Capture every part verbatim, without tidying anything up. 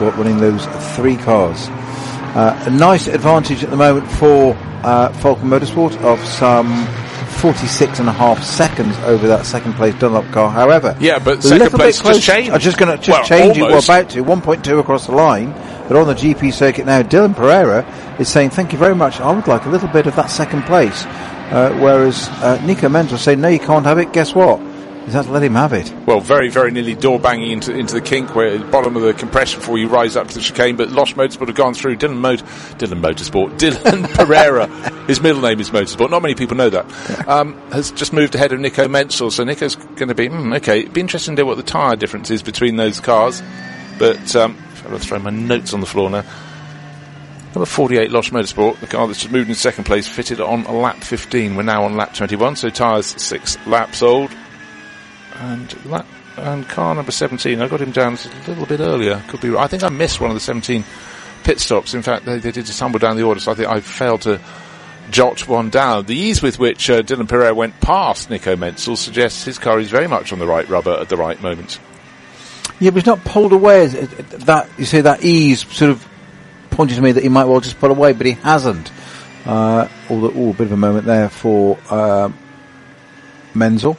Motorsport running those three cars. Uh, a nice advantage at the moment for uh, Falcon Motorsport of some forty-six and a half seconds over that second place Dunlop car. However, yeah, but second place just changed. I'm just going to just well, change almost. it. We're about to one point two across the line, but on the G P circuit now, Dylan Pereira is saying, "Thank you very much. I would like a little bit of that second place." Uh, whereas uh, Nico Menzel saying, "No, you can't have it." Guess what? You have to let him have it. Well, very, very nearly door banging into into the kink where at the bottom of the compression before you rise up to the chicane, but Losh Motorsport have gone through. Dylan Mo- Dylan Motorsport, Dylan Pereira, his middle name is Motorsport. Not many people know that. Um, has just moved ahead of Nico Menzel, so Nico's going to be mm, okay. It'd be interesting to know what the tyre difference is between those cars. But um, I'm going to throw my notes on the floor now. Number forty-eight, Losh Motorsport, the car that's just moved in second place, fitted on lap fifteen. We're now on lap twenty-one, so tyres six laps old. And lap, and car number seventeen, I got him down a little bit earlier. Could be. I think I missed one of the seventeen pit stops. In fact, they, they did just tumble down the order, so I think I failed to jot one down. The ease with which uh, Dylan Pereira went past Nico Menzel suggests his car is very much on the right rubber at the right moment. Yeah, but he's not pulled away. That you say that ease sort of pointed to me that he might well just pull away, but he hasn't. Uh, all, all a bit of a moment there for uh, Menzel.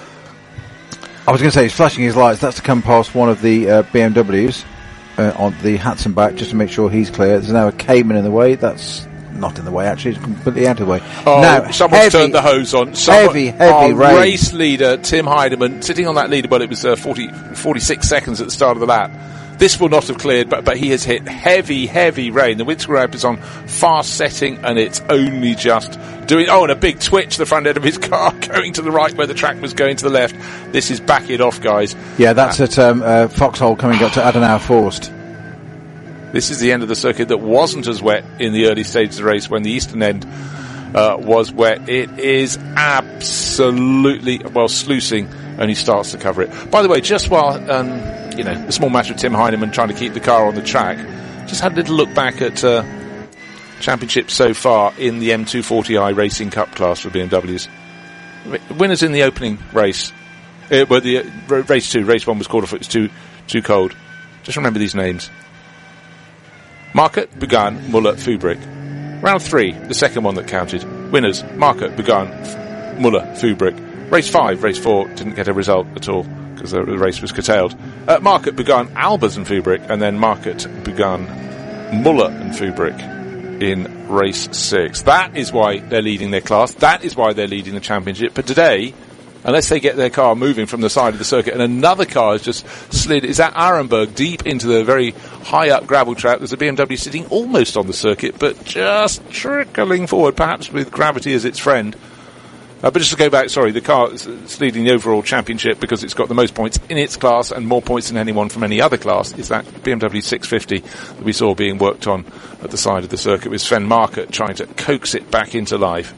I was going to say he's flashing his lights. That's to come past one of the uh, B M Ws uh, on the Hatson back, just to make sure he's clear. There's now a Cayman in the way. That's not in the way, actually. It's completely out of the way. Oh, now, someone's heavy, turned the hose on. Someone, heavy, heavy our rain. Race leader, Tim Heidemann, sitting on that leader, but it was uh, forty, forty-six seconds at the start of the lap. This will not have cleared, but, but he has hit heavy, heavy rain. The windscreen wiper is on fast setting, and it's only just doing... Oh, and a big twitch, the front end of his car, going to the right where the track was going to the left. This is back it off, guys. Yeah, that's uh, at um, uh, Foxhole coming up to Adenauer Forst. This is the end of the circuit that wasn't as wet in the early stages of the race when the eastern end uh, was wet. It is absolutely, well, sluicing, and he starts to cover it. By the way, just while... Um, you know, the small matter of Tim Heinemann trying to keep the car on the track. Just had a little look back at uh, championships so far in the M two forty i Racing Cup class for B M Ws. Winners in the opening race. Uh, well, the uh, race two, race one was called off. It was too too cold. Just remember these names: Market, Bugan, Muller, Fubrick. Round three, the second one that counted. Winners: Market, Bugan, Muller, Fubrick. Race five, race four didn't get a result at all, because the race was curtailed. Uh, Market began Albers and Fubrick, and then Market began Muller and Fubrick in race six. That is why they're leading their class. That is why they're leading the championship. But today, unless they get their car moving from the side of the circuit, and another car has just slid, is at Arenberg, deep into the very high up gravel track. There's a B M W sitting almost on the circuit, but just trickling forward, perhaps with gravity as its friend. Uh, but just to go back, sorry, the car is leading the overall championship because it's got the most points in its class and more points than anyone from any other class. Is that B M W six fifty that we saw being worked on at the side of the circuit with Sven Market trying to coax it back into life.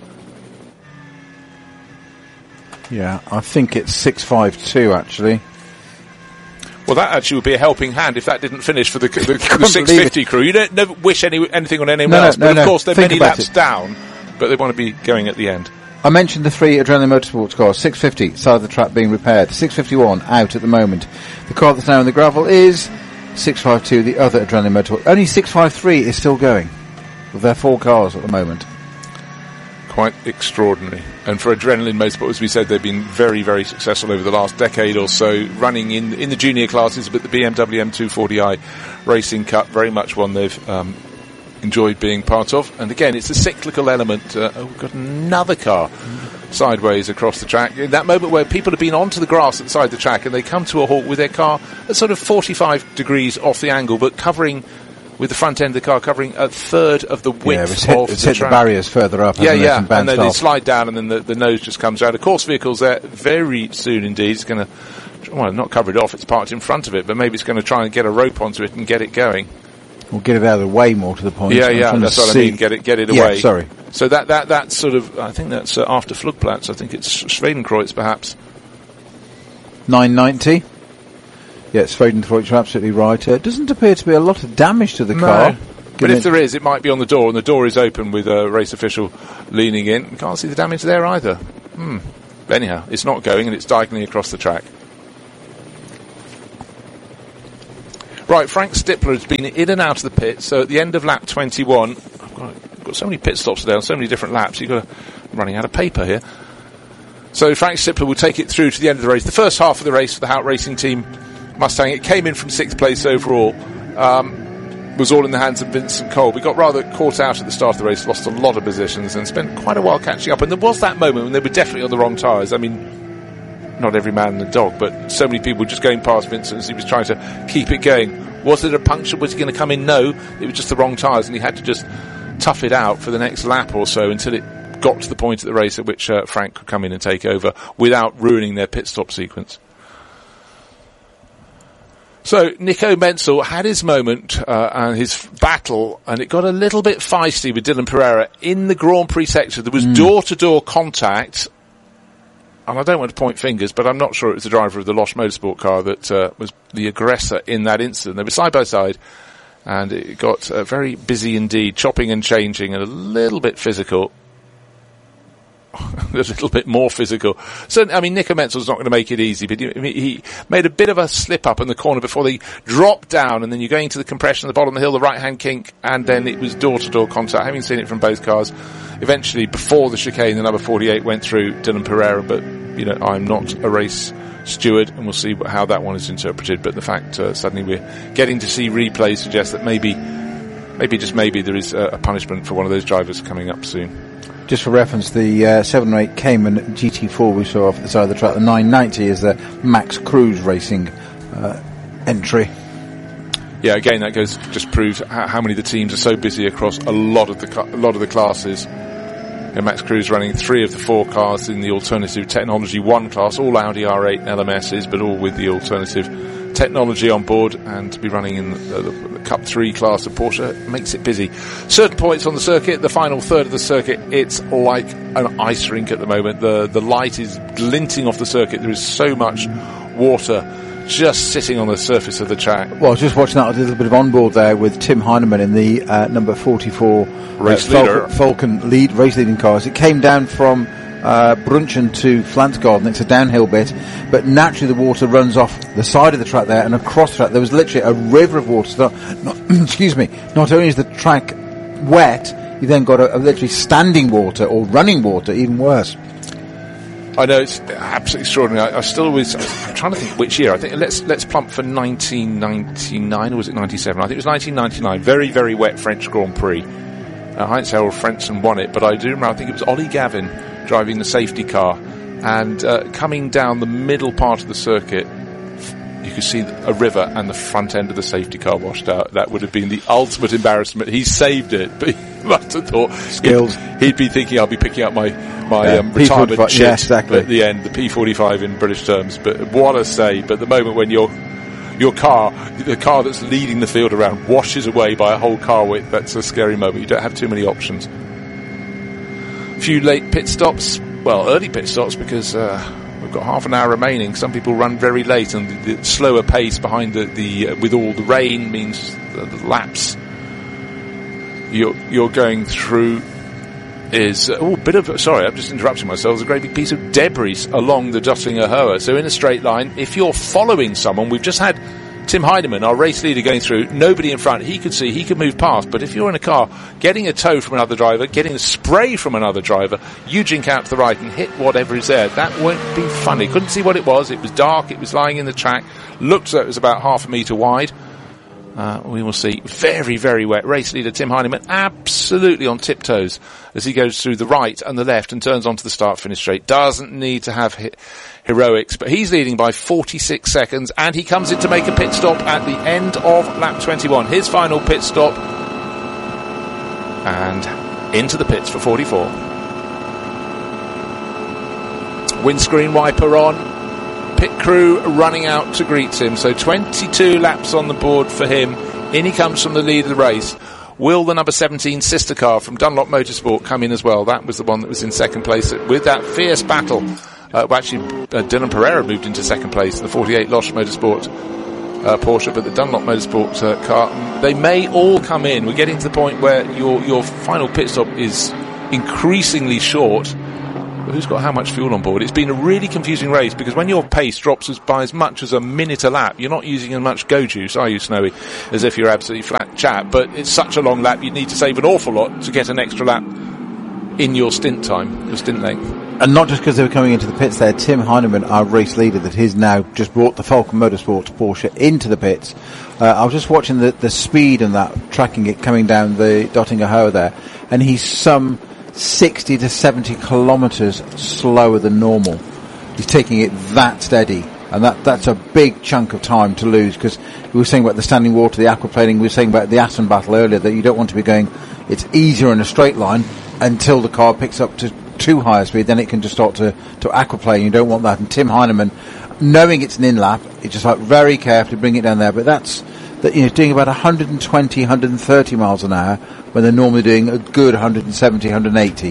Yeah, I think it's six five two actually. Well, that actually would be a helping hand if that didn't finish for the, the, the six fifty crew. You don't never wish any, anything on anyone no, else, no, but no, of no. course they're Think many about laps it. down, but they want to be going at the end. I mentioned the three Adrenaline Motorsports cars. six fifty, side of the track being repaired. six fifty-one, out at the moment. The car that's now in the gravel is six fifty-two, the other Adrenaline Motorsport. Only six fifty-three is still going. With their four cars at the moment. Quite extraordinary. And for Adrenaline Motorsport, as we said, they've been very, very successful over the last decade or so, running in in the junior classes, but the B M W M two forty i Racing Cup, very much one they've... Um, enjoyed being part of. And again, it's a cyclical element. Uh, oh, we've got another car sideways across the track. In that moment where people have been onto the grass at the side of the track and they come to a halt with their car at sort of forty-five degrees off the angle, but covering, with the front end of the car covering a third of the width yeah, it's hit, of it's the hit track. The barriers further up. Yeah, yeah. And, and then off. they slide down and then the, the nose just comes out. Of course, vehicles there very soon indeed. It's going to, well, not cover it off, it's parked in front of it, but maybe it's going to try and get a rope onto it and get it going. We'll get it out of the way more to the point. Yeah, yeah, that's what I mean. Get it, get it yeah, away. Sorry. So that that that's sort of. I think that's uh, after Flugplatz. I think it's Schwedenkreuz, perhaps. nine ninety. Yeah, Schwedenkreuz. You're absolutely right. Uh, it doesn't appear to be a lot of damage to the no. car. But if there is, it might be on the door, and the door is open with a race official leaning in. You can't see the damage there either. Hmm. Anyhow, it's not going, and it's diagonally across the track. Right, Frank Stippler has been in and out of the pit, so at the end of lap twenty-one, I've got, I've got so many pit stops today on so many different laps, you've got to, I'm running out of paper here. So Frank Stippler will take it through to the end of the race. The first half of the race for the Hout Racing Team Mustang, it came in from sixth place overall, um, was all in the hands of Vincent Cole. We got rather caught out at the start of the race, lost a lot of positions and spent quite a while catching up. And there was that moment when they were definitely on the wrong tyres. I mean, not every man and the dog, but so many people just going past Vincent as he was trying to keep it going. Was it a puncture? Was he going to come in? No, it was just the wrong tyres, and he had to just tough it out for the next lap or so until it got to the point of the race at which uh, Frank could come in and take over without ruining their pit stop sequence. So Nico Menzel had his moment uh, and his battle, and it got a little bit feisty with Dylan Pereira in the Grand Prix sector. There was mm. door-to-door contact, and I don't want to point fingers, but I'm not sure it was the driver of the Losh Motorsport car that uh, was the aggressor in that incident. They were side by side, and it got uh, very busy indeed, chopping and changing, and a little bit physical. a little bit more physical. So, I mean, Nico Menzel's not going to make it easy, but he, he made a bit of a slip up in the corner before they dropped down, and then you're going to the compression at the bottom of the hill, the right-hand kink, and then it was door-to-door contact, having seen it from both cars. Eventually, before the chicane, the number forty-eight went through Dylan Pereira, but, you know, I'm not a race steward, and we'll see how that one is interpreted, but the fact uh, suddenly we're getting to see replays suggests that maybe, maybe just maybe there is a, a punishment for one of those drivers coming up soon. Just for reference, the uh, seven oh eight Cayman G T four we saw off at the side of the track, the nine ninety is the Max Cruz Racing uh, entry. Yeah, again, that goes just proves how, how many of the teams are so busy across a lot of the a lot of the classes. And Max Cruz running three of the four cars in the alternative technology one class, all Audi R eight and L M S's, but all with the alternative technology on board, and to be running in the, the, the Cup three class of Porsche makes it busy. Certain points on the circuit, the final third of the circuit, it's like an ice rink at the moment. The the light is glinting off the circuit. There is so much water just sitting on the surface of the track. Well, I was just watching that, a little bit of onboard there with Tim Heinemann in the uh, number forty-four race uh, leader. Falcon, Falcon lead race leading cars. It came down from uh, Brunchen to Flansgarden. It's a downhill bit, but naturally the water runs off the side of the track there and across the track. There was literally a river of water. So not, excuse me. Not only is the track wet, you then got a, a literally standing water or running water, even worse. I know, it's absolutely extraordinary. I, I still always, I'm trying to think which year. I think let's let's plump for nineteen ninety-nine, or was it ninety-seven? I think it was nineteen ninety-nine. Very, very wet French Grand Prix. Uh, Heinz-Harald Frentzen won it, but I do remember, I think it was Ollie Gavin driving the safety car, and uh, coming down the middle part of the circuit, you could see a river and the front end of the safety car washed out. That would have been the ultimate embarrassment. He saved it, but he must have thought skills. He'd, he'd be thinking, I'll be picking up my my yeah, um, retirement chip yeah, exactly. at the end, the P forty-five in British terms. But what a save! But the moment when your your car, the car that's leading the field around, washes away by a whole car width, that's a scary moment. You don't have too many options. A few late pit stops, well, early pit stops, because uh, we've got half an hour remaining. Some people run very late, and the, the slower pace behind the, the uh, with all the rain means the, the laps you're you're going through is uh, oh, a bit of sorry, I'm just interrupting myself. There's a great big piece of debris along the Döttinger Höhe. So in a straight line, if you're following someone, we've just had Tim Heinemann, our race leader, going through, nobody in front, he could see, he could move past, but if you're in a car, getting a tow from another driver, getting a spray from another driver, you jink out to the right and hit whatever is there, that won't be funny. Couldn't see what it was, it was dark, it was lying in the track, looked as though it was about half a metre wide. Uh, we will see. Very, very wet. Race leader Tim Heinemann absolutely on tiptoes as he goes through the right and the left and turns onto the start-finish straight. Doesn't need to have he- heroics, but he's leading by forty-six seconds, and he comes in to make a pit stop at the end of lap twenty-one. His final pit stop, and into the pits for forty-four. Windscreen wiper on. Pit crew running out to greet him. So twenty-two laps on the board for him. In he comes from the lead of the race. Will the number seventeen sister car from Dunlop Motorsport come in as well? That was the one that was in second place with that fierce battle. Uh, well, actually, uh, Dylan Pereira moved into second place, the forty-eight Losh Motorsport uh, Porsche, but the Dunlop Motorsport uh, car, they may all come in. We're getting to the point where your your final pit stop is increasingly short. who's got how much fuel on board. It's been a really confusing race because when your pace drops as, by as much as a minute a lap, you're not using as much go juice, are you, Snowy, as if you're absolutely flat chat. But it's such a long lap, you need to save an awful lot to get an extra lap in your stint time, your stint length. And not just because they were coming into the pits there, Tim Heinemann, our race leader, that has now just brought the Falcon Motorsports Porsche into the pits. Uh, I was just watching the, the speed and that, tracking it coming down the Dottinger Höhe there, and he's some sixty to seventy kilometres slower than normal. He's taking it that steady, and that that's a big chunk of time to lose, because we were saying about the standing water, the aquaplaning, we were saying about the Aston battle earlier, that you don't want to be going, it's easier in a straight line until the car picks up to too high a speed, then it can just start to, to aquaplane. You don't want that. And Tim Heinemann, knowing it's an in-lap, it's just like very carefully bring it down there. But that's, that, you know, doing about one twenty, one thirty miles an hour when they're normally doing a good one seventy, one eighty.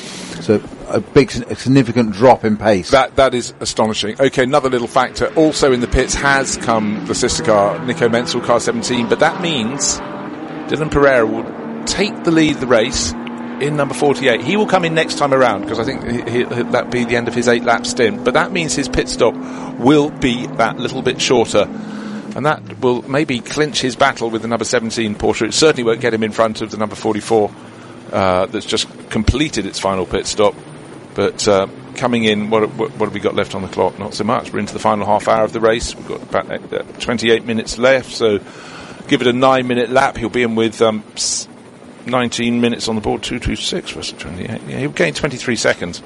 So a big, a significant drop in pace. That That is astonishing. Okay, another little factor. Also in the pits has come the sister car, Nico Menzel, car seventeen. But that means Dylan Pereira will take the lead of the race in number forty-eight. He will come in next time around because I think he, he, that'll be the end of his eight lap stint, but that means his pit stop will be that little bit shorter, and that will maybe clinch his battle with the number seventeen Porsche. It certainly won't get him in front of the number forty-four uh, that's just completed its final pit stop. But uh, coming in, what, what, what have we got left on the clock? Not so much. We're into the final half hour of the race. We've got about uh, twenty-eight minutes left, so give it a nine minute lap. He'll be in with um, nineteen minutes on the board, two twenty-six versus twenty-eight. Yeah, he'll gain twenty-three seconds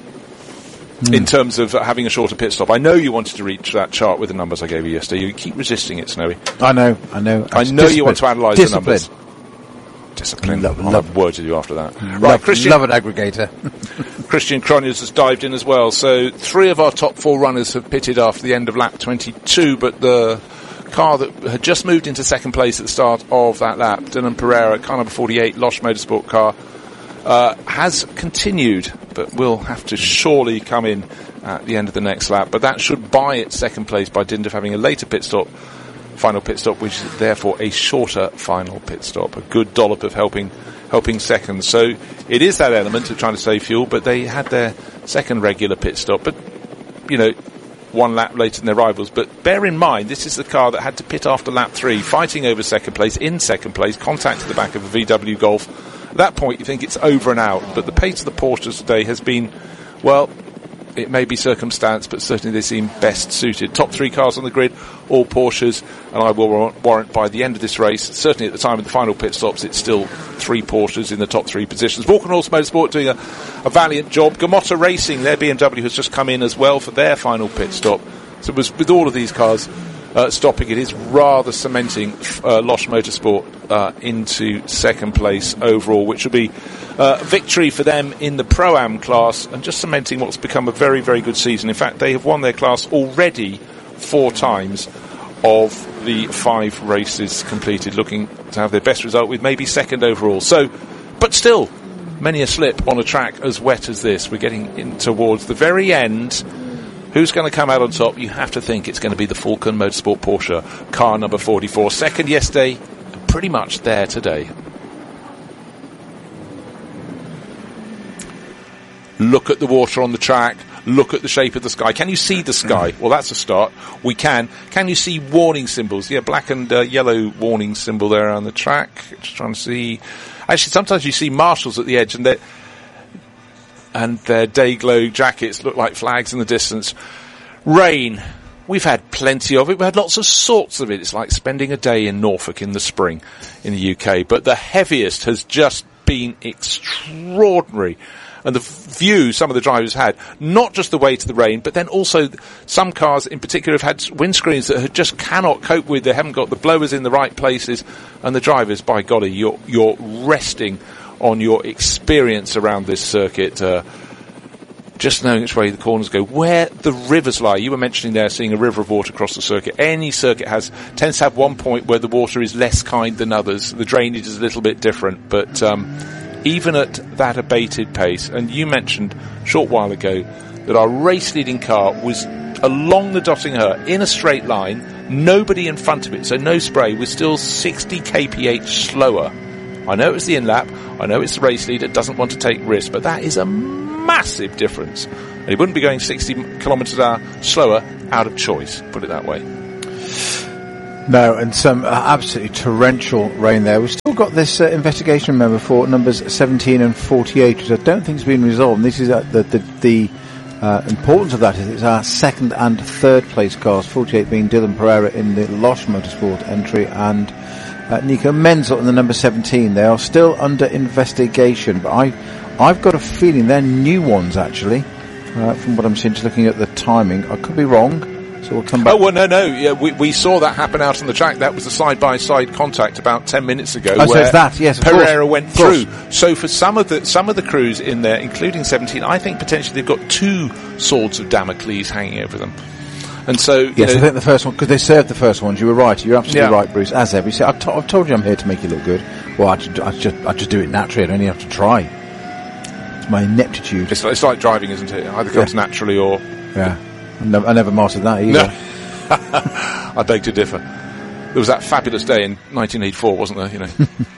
mm. in terms of uh, having a shorter pit stop. I know you wanted to reach that chart with the numbers I gave you yesterday. You keep resisting it, Snowy. I know, I know. I know you want to analyse the numbers. Discipline. Love, I'll love, have words with you after that. Love, right, Christian. Love an aggregator. Christian Cronjes has dived in as well. So three of our top four runners have pitted after the end of lap twenty-two, but the car that had just moved into second place at the start of that lap, Dylan Pereira, car number forty-eight, Losch Motorsport car, uh, has continued, but will have to surely come in at the end of the next lap. But that should buy it second place by dint of having a later pit stop, final pit stop, which is therefore a shorter final pit stop. A good dollop of helping helping seconds. So it is that element of trying to save fuel, but they had their second regular pit stop. But, you know, one lap later than their rivals. But bear in mind, this is the car that had to pit after lap three, fighting over second place, in second place, contact to the back of a V W Golf. At that point, you think it's over and out. But the pace of the Porsches today has been, well, it may be circumstance, but certainly they seem best suited. Top three cars on the grid, all Porsches, and I will warrant by the end of this race, certainly at the time of the final pit stops, it's still three Porsches in the top three positions. Walkenhorst Motorsport doing a, a valiant job. Gamotta Racing, their B M W has just come in as well for their final pit stop. So it was, with all of these cars uh, stopping, it is rather cementing uh, Losch Motorsport uh, into second place overall, which will be Uh, victory for them in the Pro-Am class, and just cementing what's become a very, very good season. In fact, they have won their class already four times of the five races completed, looking to have their best result with maybe second overall. So, but still, many a slip on a track as wet as this. We're getting in towards the very end. Who's going to come out on top? You have to think it's going to be the Falcon Motorsport Porsche, car number forty-four. Second yesterday, pretty much there today. Look at the water on the track. Look at the shape of the sky. Can you see the sky? Well, that's a start. We can. Can you see warning symbols? Yeah, black and uh, yellow warning symbol there on the track. Just trying to see. Actually, sometimes you see marshals at the edge, and their and their day glow jackets look like flags in the distance. Rain. We've had plenty of it. We've had lots of sorts of it. It's like spending a day in Norfolk in the spring in the U K. But the heaviest has just been extraordinary. And the view some of the drivers had, not just the way to the rain, but then also some cars in particular have had windscreens that just cannot cope with. They haven't got the blowers in the right places, and the drivers, by golly, you're, you're resting on your experience around this circuit, uh, just knowing which way the corners go, where the rivers lie. You were mentioning there seeing a river of water across the circuit. Any circuit has tends to have one point where the water is less kind than others. The drainage is a little bit different, but um even at that abated pace, and you mentioned a short while ago that our race-leading car was along the Dottinger in a straight line, nobody in front of it, so no spray, was still sixty kph slower. I know it's the in-lap, I know it's the race leader, doesn't want to take risks, but that is a massive difference And he wouldn't be going sixty kilometres an hour slower out of choice, put it that way. No, and some uh, absolutely torrential rain there. We've still got this uh, investigation, remember, for numbers seventeen and forty-eight, which I don't think has been resolved. And this is uh, the, the, the uh, importance of that is it's our second and third place cars, forty-eight being Dylan Pereira in the Losh Motorsport entry and uh, Nico Menzel in the number seventeen. They are still under investigation, but I, I've got a feeling they're new ones, actually, uh, from what I'm seeing, just looking at the timing. I could be wrong. So we'll come back. Oh, well, no, no. Yeah, we, we saw that happen out on the track. That was a side-by-side contact about ten minutes ago. Oh, so where it's that, yes, of Pereira course. went Of course. through. So for some of the some of the crews in there, including seventeen, I think potentially they've got two swords of Damocles hanging over them. And so, you yes, know, I think the first one, because they served the first ones. You were right. You're absolutely Yeah. right, Bruce. As ever, you say, I've, to- I've told you I'm here to make you look good. Well, I just, I just, I just do it naturally. I don't even have to try. It's my ineptitude. it's, it's like driving, isn't it? It either comes Yeah. naturally or... Yeah, I never, I never mastered that either. No. I beg to differ. There was that fabulous day in nineteen eighty-four, wasn't there? You know.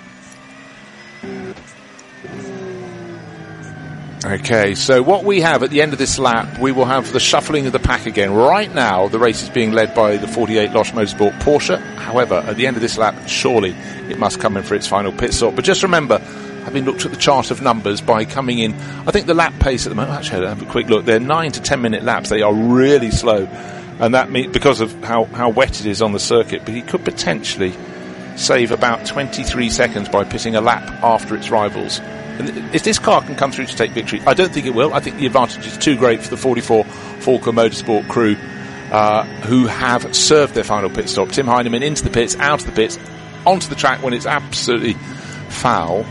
Okay, so what we have at the end of this lap, we will have the shuffling of the pack again. Right now, the race is being led by the forty-eight Losh Motorsport Porsche. However, at the end of this lap, surely it must come in for its final pit stop. But just remember, having looked at the chart of numbers, by coming in, I think the lap pace at the moment, actually, I'll have a quick look, they're nine to ten minute laps. They are really slow. And that means, because of how, how wet it is on the circuit, but he could potentially save about twenty-three seconds by pitting a lap after its rivals. And if this car can come through to take victory, I don't think it will. I think the advantage is too great for the forty-four Falco Motorsport crew, uh, who have served their final pit stop. Tim Heinemann into the pits, out of the pits, onto the track when it's absolutely foul.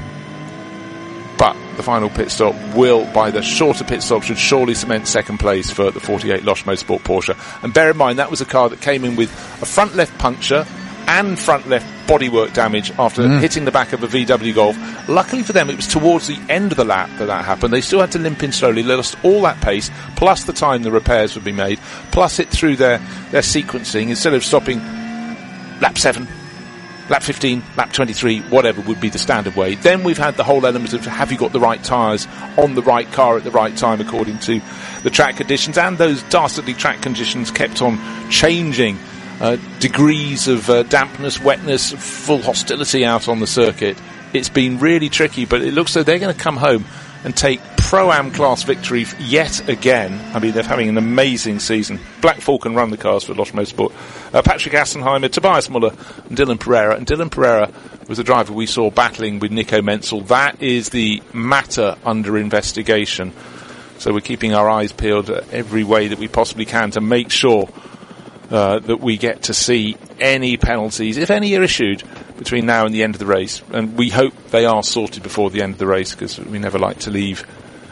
But the final pit stop will, by the shorter pit stop, should surely cement second place for the forty-eight Losh Motorsport Porsche. And bear in mind, that was a car that came in with a front left puncture and front left bodywork damage after mm. hitting the back of a V W Golf. Luckily for them, it was towards the end of the lap that that happened. They still had to limp in slowly. They lost all that pace, plus the time the repairs would be made, plus it through their, their sequencing. Instead of stopping lap seven, lap fifteen, lap twenty-three, whatever would be the standard way. Then we've had the whole element of have you got the right tyres on the right car at the right time according to the track conditions, and those dastardly track conditions kept on changing. Uh, degrees of uh, dampness, wetness, full hostility out on the circuit. It's been really tricky, but it looks like they're going to come home and take Pro-Am class victory yet again. I mean, they're having an amazing season. Black Falcon run the cars for Losh Motorsport. Uh, Patrick Assenheimer, Tobias Muller and Dylan Pereira. And Dylan Pereira was the driver we saw battling with Nico Menzel. That is the matter under investigation. So we're keeping our eyes peeled every way that we possibly can to make sure Uh, that we get to see any penalties, if any are issued, between now and the end of the race. And we hope they are sorted before the end of the race, because we never like to leave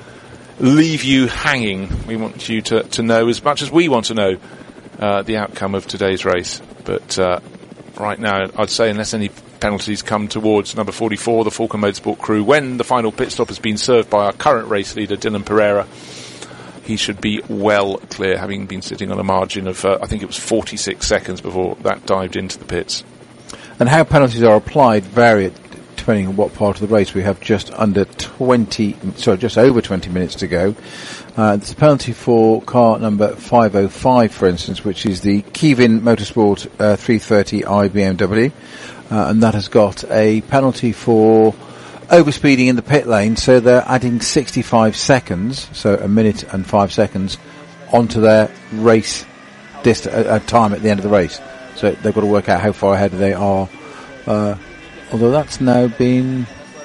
leave you hanging. We want you to, to know as much as we want to know uh, the outcome of today's race. But uh, right now, I'd say unless any penalties come towards number forty-four, the Falcon Motorsport crew, when the final pit stop has been served by our current race leader, Dylan Pereira, he should be well clear, having been sitting on a margin of, uh, I think it was forty-six seconds before that dived into the pits. And how penalties are applied vary depending on what part of the race. We have just under twenty, sorry, just over twenty minutes to go. Uh, there's a penalty for car number five oh five, for instance, which is the Kevin Motorsport uh, three thirty i B M W, uh, and that has got a penalty for overspeeding in the pit lane, so they're adding sixty-five seconds, so a minute and five seconds, onto their race dist- uh, uh, time at the end of the race. So they've got to work out how far ahead they are. Uh, although that's now been...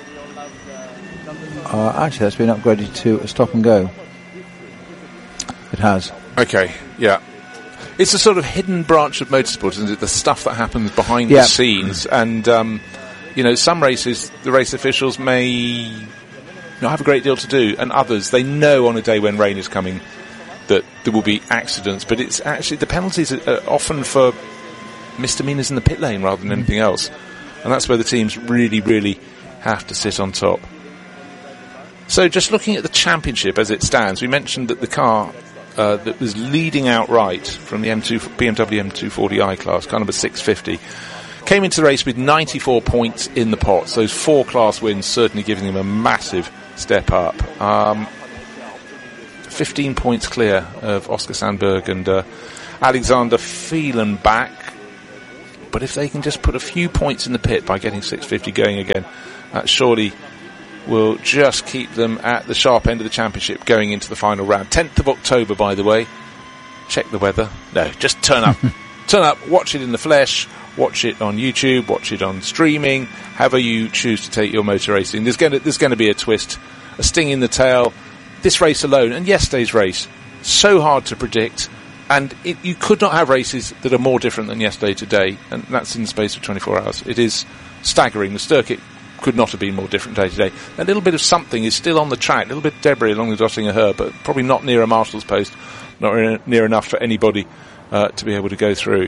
Uh, actually, that's been upgraded to a stop and go. It has. Okay, yeah. It's a sort of hidden branch of motorsport, isn't it? The stuff that happens behind yeah. the scenes. And... Um, You know, some races, the race officials may not have a great deal to do, and others, they know on a day when rain is coming that there will be accidents, but it's actually, the penalties are often for misdemeanors in the pit lane rather than anything else. And that's where the teams really, really have to sit on top. So just looking at the championship as it stands, we mentioned that the car uh, that was leading outright from the M two, B M W M two forty i class, car number six fifty, came into the race with ninety-four points in the pot. So those four class wins certainly giving them a massive step up. Um, fifteen points clear of Oscar Sandberg and uh, Alexander Fehlenbach. But if they can just put a few points in the pit by getting six fifty going again, that surely will just keep them at the sharp end of the championship going into the final round. tenth of October, by the way. Check the weather. No, just turn up. Turn up, watch it in the flesh, watch it on YouTube, watch it on streaming, however you choose to take your motor racing. There's going to, there's going to be a twist, a sting in the tail. This race alone, and yesterday's race, so hard to predict. And it, you could not have races that are more different than yesterday today, and that's in the space of twenty-four hours. It is staggering. The circuit could not have been more different day today. A little bit of something is still on the track, a little bit of debris along the Dottinger Herb, but probably not near a marshal's post, not near enough for anybody uh, to be able to go through.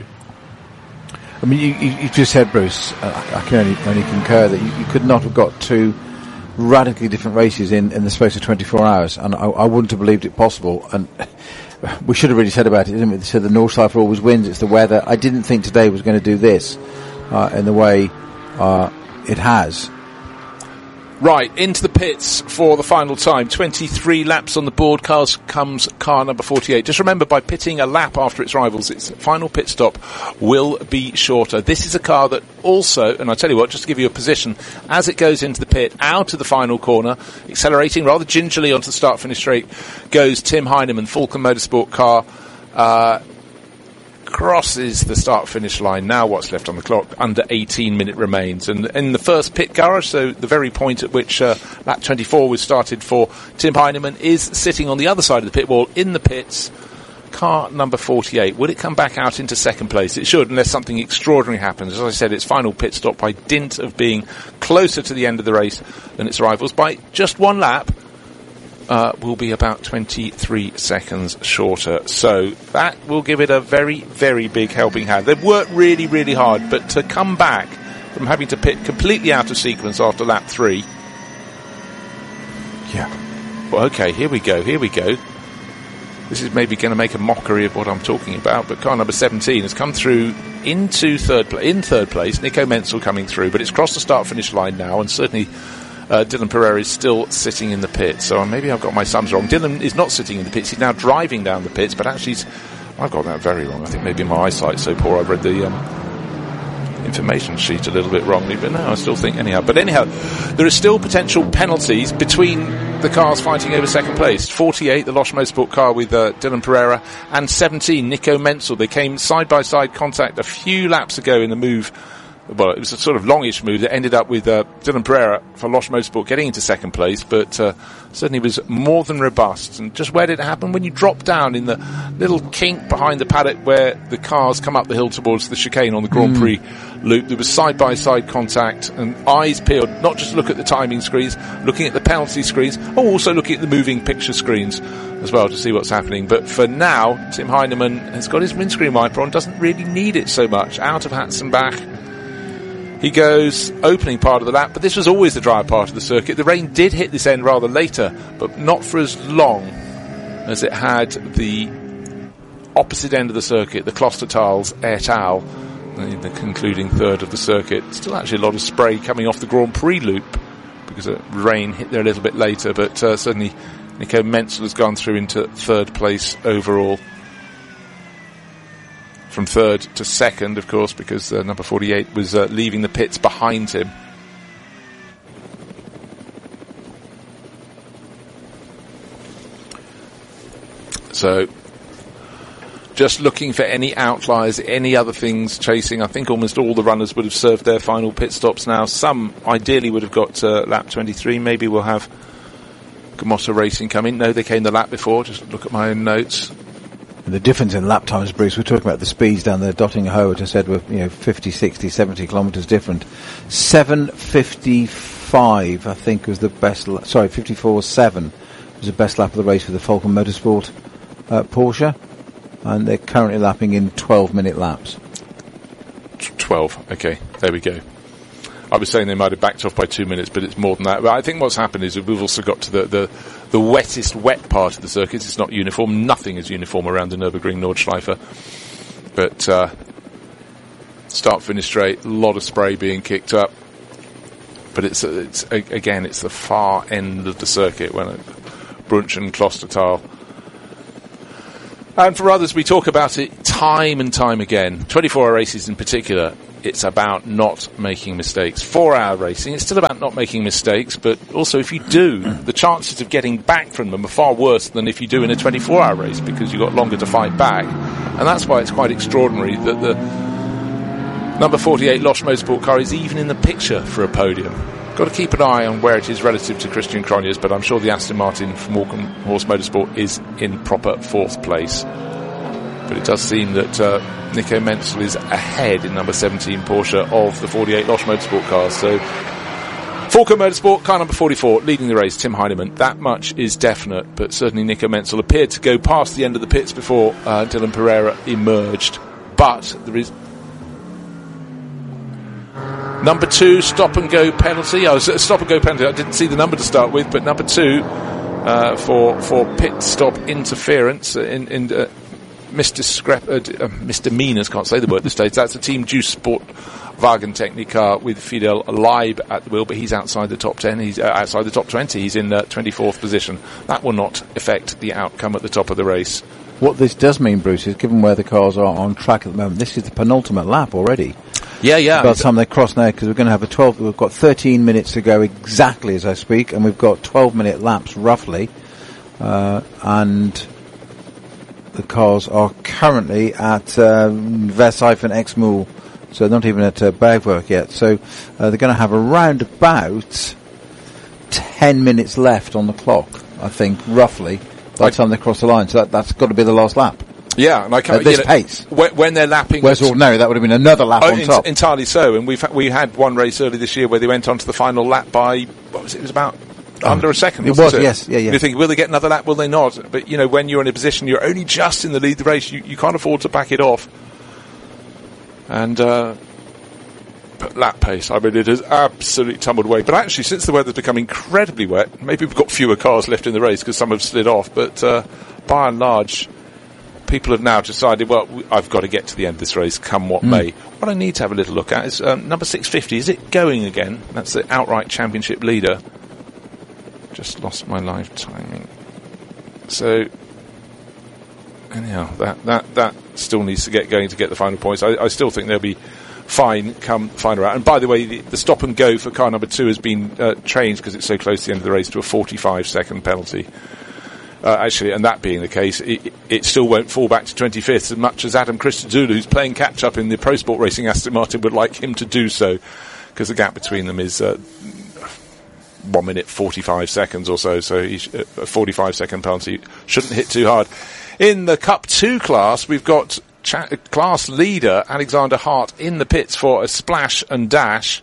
I mean, you, you, you just said, Bruce, uh, I can only, only concur that you, you could not have got two radically different races in, in the space of twenty-four hours, and I, I wouldn't have believed it possible. And we should have really said about it, didn't we? They said the Nordschleife always wins, it's the weather. I didn't think today was going to do this uh, in the way uh, it has. Right, into the pits for the final time. twenty-three laps on the board. Cars comes car number forty-eight. Just remember, by pitting a lap after its rivals, its final pit stop will be shorter. This is a car that also, and I'll tell you what, just to give you a position, as it goes into the pit, out of the final corner, accelerating rather gingerly onto the start-finish straight, goes Tim Heinemann, Falcon Motorsport car, uh, crosses the start-finish line. Now what's left on the clock? Under eighteen minute remains. And in the first pit garage, so the very point at which uh, lap twenty-four was started for Tim Heinemann, is sitting on the other side of the pit wall in the pits. Car number forty-eight. Would it come back out into second place? It should, unless something extraordinary happens. As I said, its final pit stop, by dint of being closer to the end of the race than its rivals by just one lap, Uh, will be about twenty-three seconds shorter. So that will give it a very, very big helping hand. They've worked really, really hard, but to come back from having to pit completely out of sequence after lap three. Yeah. Well, okay, here we go, here we go. This is maybe going to make a mockery of what I'm talking about, but car number seventeen has come through into third place, in third place, Nico Menzel coming through, but it's crossed the start-finish line now, and certainly Uh, Dylan Pereira is still sitting in the pit, so maybe I've got my sums wrong. Dylan is not sitting in the pits, he's now driving down the pits, but actually he's, I've got that very wrong. I think maybe my eyesight's so poor I've read the um, information sheet a little bit wrongly, but no, I still think anyhow. But anyhow, there are still potential penalties between the cars fighting over second place. forty-eight, the Losch Motorsport car with uh, Dylan Pereira, and seventeen, Nico Menzel. They came side-by-side contact a few laps ago in the move. Well, it was a sort of longish move that ended up with uh, Dylan Pereira for Losch Motorsport getting into second place, but uh, certainly was more than robust. And just where did it happen? When you drop down in the little kink behind the paddock where the cars come up the hill towards the chicane on the Grand mm. Prix loop, there was side-by-side contact and eyes peeled, not just look at the timing screens, looking at the penalty screens, or also looking at the moving picture screens as well to see what's happening. But for now, Tim Heinemann has got his windscreen wiper on, doesn't really need it so much. Out of Hatzenbach. He goes opening part of the lap, but this was always the dry part of the circuit. The rain did hit this end rather later, but not for as long as it had the opposite end of the circuit, the Klostertals et al., the concluding third of the circuit. Still actually a lot of spray coming off the Grand Prix loop because the rain hit there a little bit later, but uh, certainly Nico Menzel has gone through into third place overall. From third to second, of course, because uh, number forty-eight was uh, leaving the pits behind him. So, just looking for any outliers, any other things chasing. I think almost all the runners would have served their final pit stops now. Some ideally would have got to lap twenty-three. Maybe we'll have Gamotta Racing come in. No, they came the lap before. Just look at my own notes. The difference in lap times, Bruce, we're talking about the speeds down there, Dottinger Herb, which I said were, you know, fifty, sixty, seventy kilometres different. seven fifty-five, I think, was the best, la- sorry, fifty-four seven was the best lap of the race for the Falcon Motorsport uh, Porsche. And they're currently lapping in twelve minute laps. twelve, okay, there we go. I was saying they might have backed off by two minutes, but it's more than that. But I think what's happened is we've also got to the, the, the wettest wet part of the circuit. It's not uniform. Nothing is uniform around the Nürburgring Nordschleife. But uh, start, finish straight, a lot of spray being kicked up. But it's, it's again, it's the far end of the circuit when Brunch and Klostertal And for others, we talk about it time and time again. twenty-four hour races in particular, it's about not making mistakes. four hour racing, it's still about not making mistakes, but also if you do, the chances of getting back from them are far worse than if you do in a twenty-four hour race, because you've got longer to fight back. And that's why it's quite extraordinary that the number forty-eight Losch Motorsport car is even in the picture for a podium. Got to keep an eye on where it is relative to Christian Cronjes, but I'm sure the Aston Martin from Walkham Horse Motorsport is in proper fourth place. But it does seem that uh, Nico Menzel is ahead in number seventeen Porsche of the forty-eight Losch Motorsport cars. So Falco Motorsport, car number forty-four, leading the race, Tim Heinemann. That much is definite, but certainly Nico Menzel appeared to go past the end of the pits before uh, Dylan Pereira emerged. But there is number two, stop and go penalty. I was uh, stop and go penalty. I didn't see the number to start with, but number two uh, for for pit stop interference in, in uh, misdiscrep- uh, uh, misdemeanors. Can't say the word at this stage. That's a Team Juice Sport Wagentechnik car with Fidel Leib at the wheel, but he's outside the top ten. He's uh, outside the top twenty. He's in uh, twenty-fourth position. That will not affect the outcome at the top of the race. What this does mean, Bruce, is given where the cars are on track at the moment, this is the penultimate lap already. Yeah, yeah. By the time they cross now, because we're going to have a twelve, we've got thirteen minutes to go exactly as I speak, and we've got twelve minute laps roughly, uh, and the cars are currently at um, Versheifen-Exmoor, so not even at uh, Bergwerk yet. So uh, they're going to have around about ten minutes left on the clock, I think, roughly, by I the time they cross the line. So that, that's got to be the last lap. Yeah, and I can't, at this you know, pace. When, when they're lapping, whereas ordinary, that would have been another lap oh, on ent- top. Entirely so, and we've ha- we had one race early this year where they went on to the final lap by what was it? It was about oh, under a second. It was, it? yes, yeah, yeah. You think, will they get another lap? Will they not? But you know, when you're in a position, you're only just in the lead of the race. You, you can't afford to back it off. And uh, lap pace, I mean, it has absolutely tumbled away. But actually, since the weather's become incredibly wet, maybe we've got fewer cars left in the race because some have slid off. But uh, by and large, people have now decided, well, I've got to get to the end of this race, come what mm. may. What I need to have a little look at is um, number six fifty. Is it going again? That's the outright championship leader. Just lost my live timing. So, anyhow, that that that still needs to get going to get the final points. I, I still think they'll be fine come final round. And by the way, the, the stop and go for car number two has been uh, changed because it's so close to the end of the race to a forty-five second penalty. Uh, actually, and that being the case, it, it still won't fall back to twenty-fifth as much as Adam Christodoulou, who's playing catch-up in the Pro Sport Racing Aston Martin, would like him to do so, because the gap between them is uh, one minute forty-five seconds or so, so he sh- a forty-five second penalty shouldn't hit too hard. In the Cup two class, we've got cha- class leader Alexander Hart in the pits for a splash and dash.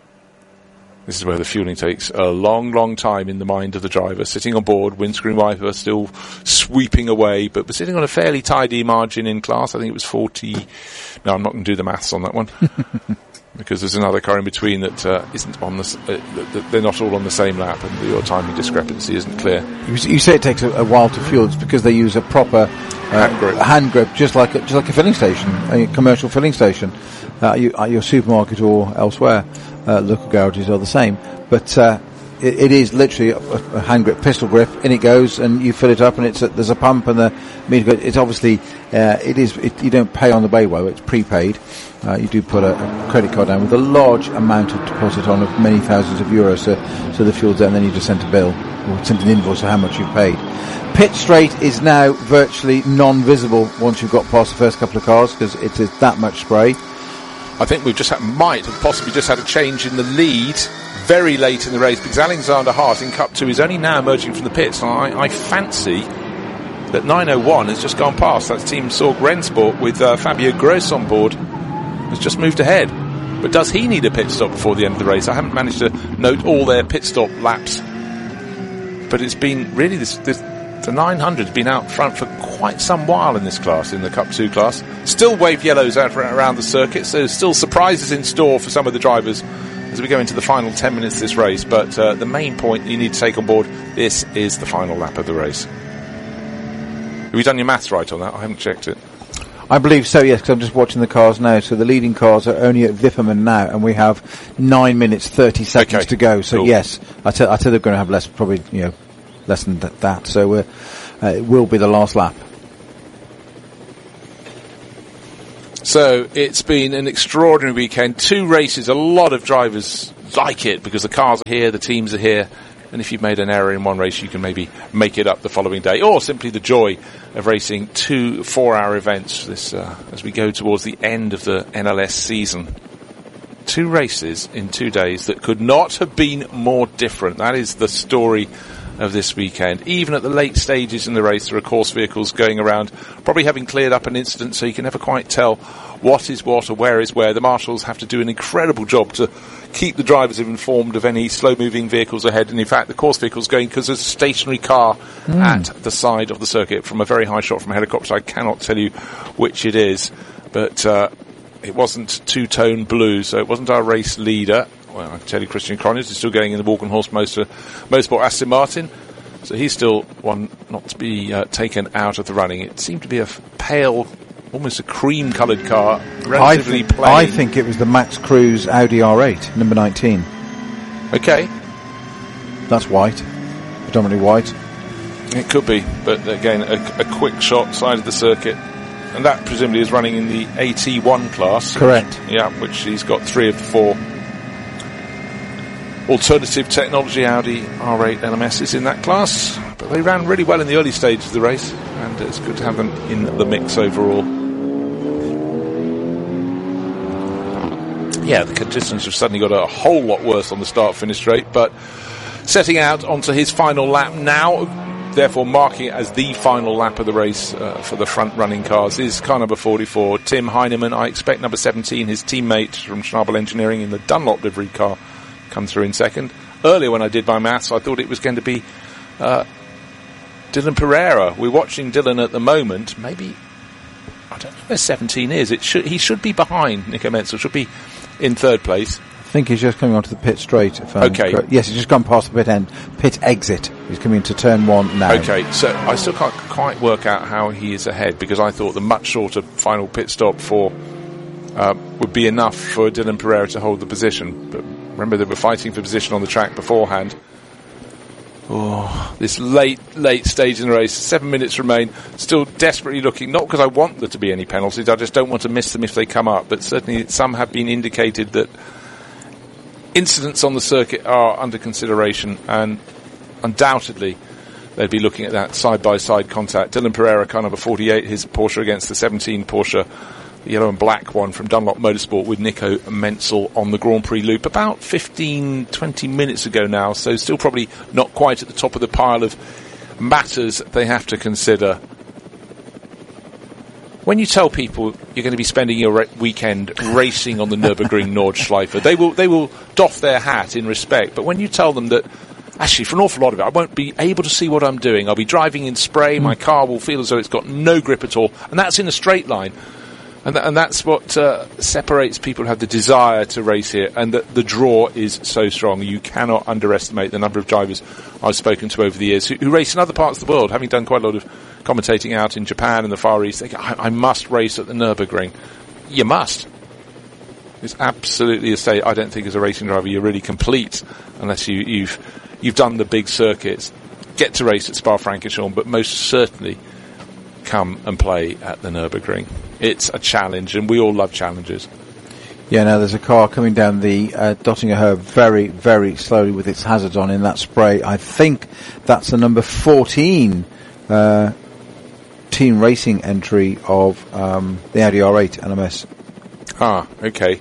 This is where the fueling takes a long, long time in the mind of the driver. Sitting on board, windscreen wiper still sweeping away, but we're sitting on a fairly tidy margin in class. I think it was forty. No, I'm not going to do the maths on that one. Because there's another car in between that uh, isn't on the. Uh, they're not all on the same lap, and your timing discrepancy isn't clear. You, you say it takes a, a while to fuel. It's because they use a proper uh, hand grip, hand grip, just like a, just like a filling station, a commercial filling station, uh, you, at your supermarket or elsewhere. Uh, local garages are the same, but uh, it, it is literally a, a hand grip, pistol grip. In it goes, and you fill it up, and it's a, there's a pump, and the meter goes. It's obviously uh, it is. It, you don't pay on the way well. It's prepaid. Uh, you do put a, a credit card down with a large amount of deposit on of many thousands of euros, so, so the fuel's there, and then you just send a bill or send an invoice of how much you've paid. Pit straight is now virtually non-visible once you've got past the first couple of cars because it is that much spray. I think we've just had, might have possibly just had a change in the lead very late in the race because Alexander Hart in Cup two is only now emerging from the pits. And I, I fancy that nine oh one has just gone past. That's Team Sorg Rennsport with uh, Fabio Gross on board. Has just moved ahead. But does he need a pit stop before the end of the race? I haven't managed to note all their pit stop laps. But it's been really this, this the nine hundred has been out front for quite some while in this class, in the Cup two class. Still wave yellows out around the circuit, so still surprises in store for some of the drivers as we go into the final ten minutes of this race. But uh, the main point you need to take on board, this is the final lap of the race. Have you done your maths right on that? I haven't checked it. I believe so, yes, because I'm just watching the cars now. So the leading cars are only at Wipperman now, and we have nine minutes thirty seconds okay. to go. So cool. yes, I tell I tell they're going to have less, probably you know, less than th- that. So uh, uh, it will be the last lap. So it's been an extraordinary weekend. Two races, a lot of drivers like it because the cars are here, the teams are here. And if you've made an error in one race, you can maybe make it up the following day. Or simply the joy of racing two four-hour events this uh, as we go towards the end of the N L S season. Two races in two days that could not have been more different. That is the story of this weekend. Even at the late stages in the race, there are course vehicles going around, probably having cleared up an incident, so you can never quite tell what is what or where is where. The marshals have to do an incredible job to keep the drivers informed of any slow-moving vehicles ahead. And in fact, the course vehicle's going because there's a stationary car mm. at the side of the circuit from a very high shot from a helicopter. I cannot tell you which it is, but uh, it wasn't two-tone blue, so it wasn't our race leader. Well, I can tell you Christian Cronjes is still going in the Walkenhorst Motor, Motorsport Aston Martin, so he's still one not to be uh, taken out of the running. It seemed to be a pale, almost a cream-coloured car, relatively I th- plain. I think it was the Max Cruz Audi R eight, number nineteen. Okay. That's white, predominantly white. It could be, but again, a, a quick shot side of the circuit. And that presumably is running in the A T one class. Correct. Which, yeah, which he's got three of the four alternative technology Audi R eight L M S's in that class. But they ran really well in the early stages of the race, and it's good to have them in the mix overall. Yeah, the conditions have suddenly got a whole lot worse on the start-finish straight, but setting out onto his final lap now, therefore marking it as the final lap of the race uh, for the front-running cars, is car number forty-four, Tim Heinemann. I expect number seventeen, his teammate from Schnabel Engineering in the Dunlop livery car, come through in second. Earlier when I did my maths, I thought it was going to be uh, Dylan Pereira. We're watching Dylan at the moment. Maybe, I don't know where seventeen is. It should He should be behind Nico Menzel, should be in third place. I think he's just coming onto the pit straight. If I'm okay. correct. Yes, he's just gone past the pit end, pit exit. He's coming into turn one now. Okay, so I still can't quite work out how he is ahead, because I thought the much shorter final pit stop for uh, would be enough for Dylan Pereira to hold the position. But remember, they were fighting for position on the track beforehand. Oh, this late, late stage in the race. Seven minutes remain. Still desperately looking, not because I want there to be any penalties, I just don't want to miss them if they come up. But certainly some have been indicated that incidents on the circuit are under consideration, and undoubtedly they'd be looking at that side-by-side contact. Dylan Pereira, car number forty-eight, his Porsche against the seventeen Porsche, the yellow and black one from Dunlop Motorsport, with Nico Menzel on the Grand Prix loop about fifteen, twenty minutes ago now, so still probably not quite at the top of the pile of matters they have to consider. When you tell people you're going to be spending your re- weekend racing on the Nürburgring Nordschleife, they will they will doff their hat in respect. But when you tell them that, actually, for an awful lot of it, I won't be able to see what I'm doing. I'll be driving in spray. My car will feel as though it's got no grip at all, and that's in a straight line. And, th- and that's what uh, separates people who have the desire to race here, and that the draw is so strong. You cannot underestimate the number of drivers I've spoken to over the years who, who race in other parts of the world, having done quite a lot of commentating out in Japan and the Far East. They go, I, I must race at the Nürburgring. You must. It's absolutely a state. I don't think as a racing driver you're really complete unless you, you've you've done the big circuits. Get to race at Spa-Francorchamps, but most certainly come and play at the Nürburgring. It's a challenge, and we all love challenges. Yeah, now there's a car coming down the uh, Dottinger Herb very, very slowly with its hazards on in that spray. I think that's the number fourteen uh, team racing entry of um, the Audi R eight L M S. Ah, okay.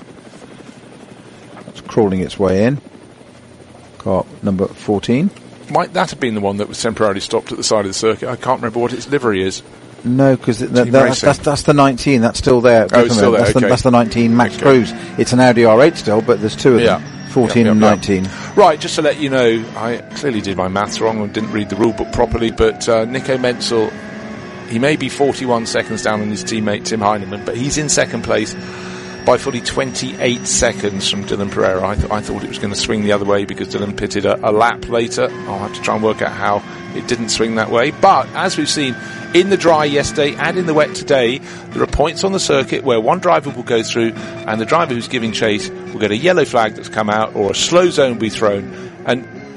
It's crawling its way in. Car number fourteen. Might that have been the one that was temporarily stopped at the side of the circuit? I can't remember what its livery is. No, because th- th- that's, that's, that's the nineteen. That's still there. Oh, it's still there. That's, okay. the, that's the nineteen Max okay. Cruz. It's an Audi R eight still, but there's two of yeah. them, fourteen yep, yep, and nineteen. Yep. Right, just to let you know, I clearly did my maths wrong and didn't read the rule book properly, but uh, Nico Menzel, he may be forty-one seconds down on his teammate Tim Heinemann, but he's in second place by fully twenty-eight seconds from Dylan Pereira. I, th- I thought it was going to swing the other way because Dylan pitted a, a lap later. I'll have to try and work out how it didn't swing that way. But as we've seen in the dry yesterday and in the wet today, there are points on the circuit where one driver will go through and the driver who's giving chase will get a yellow flag that's come out, or a slow zone will be thrown. And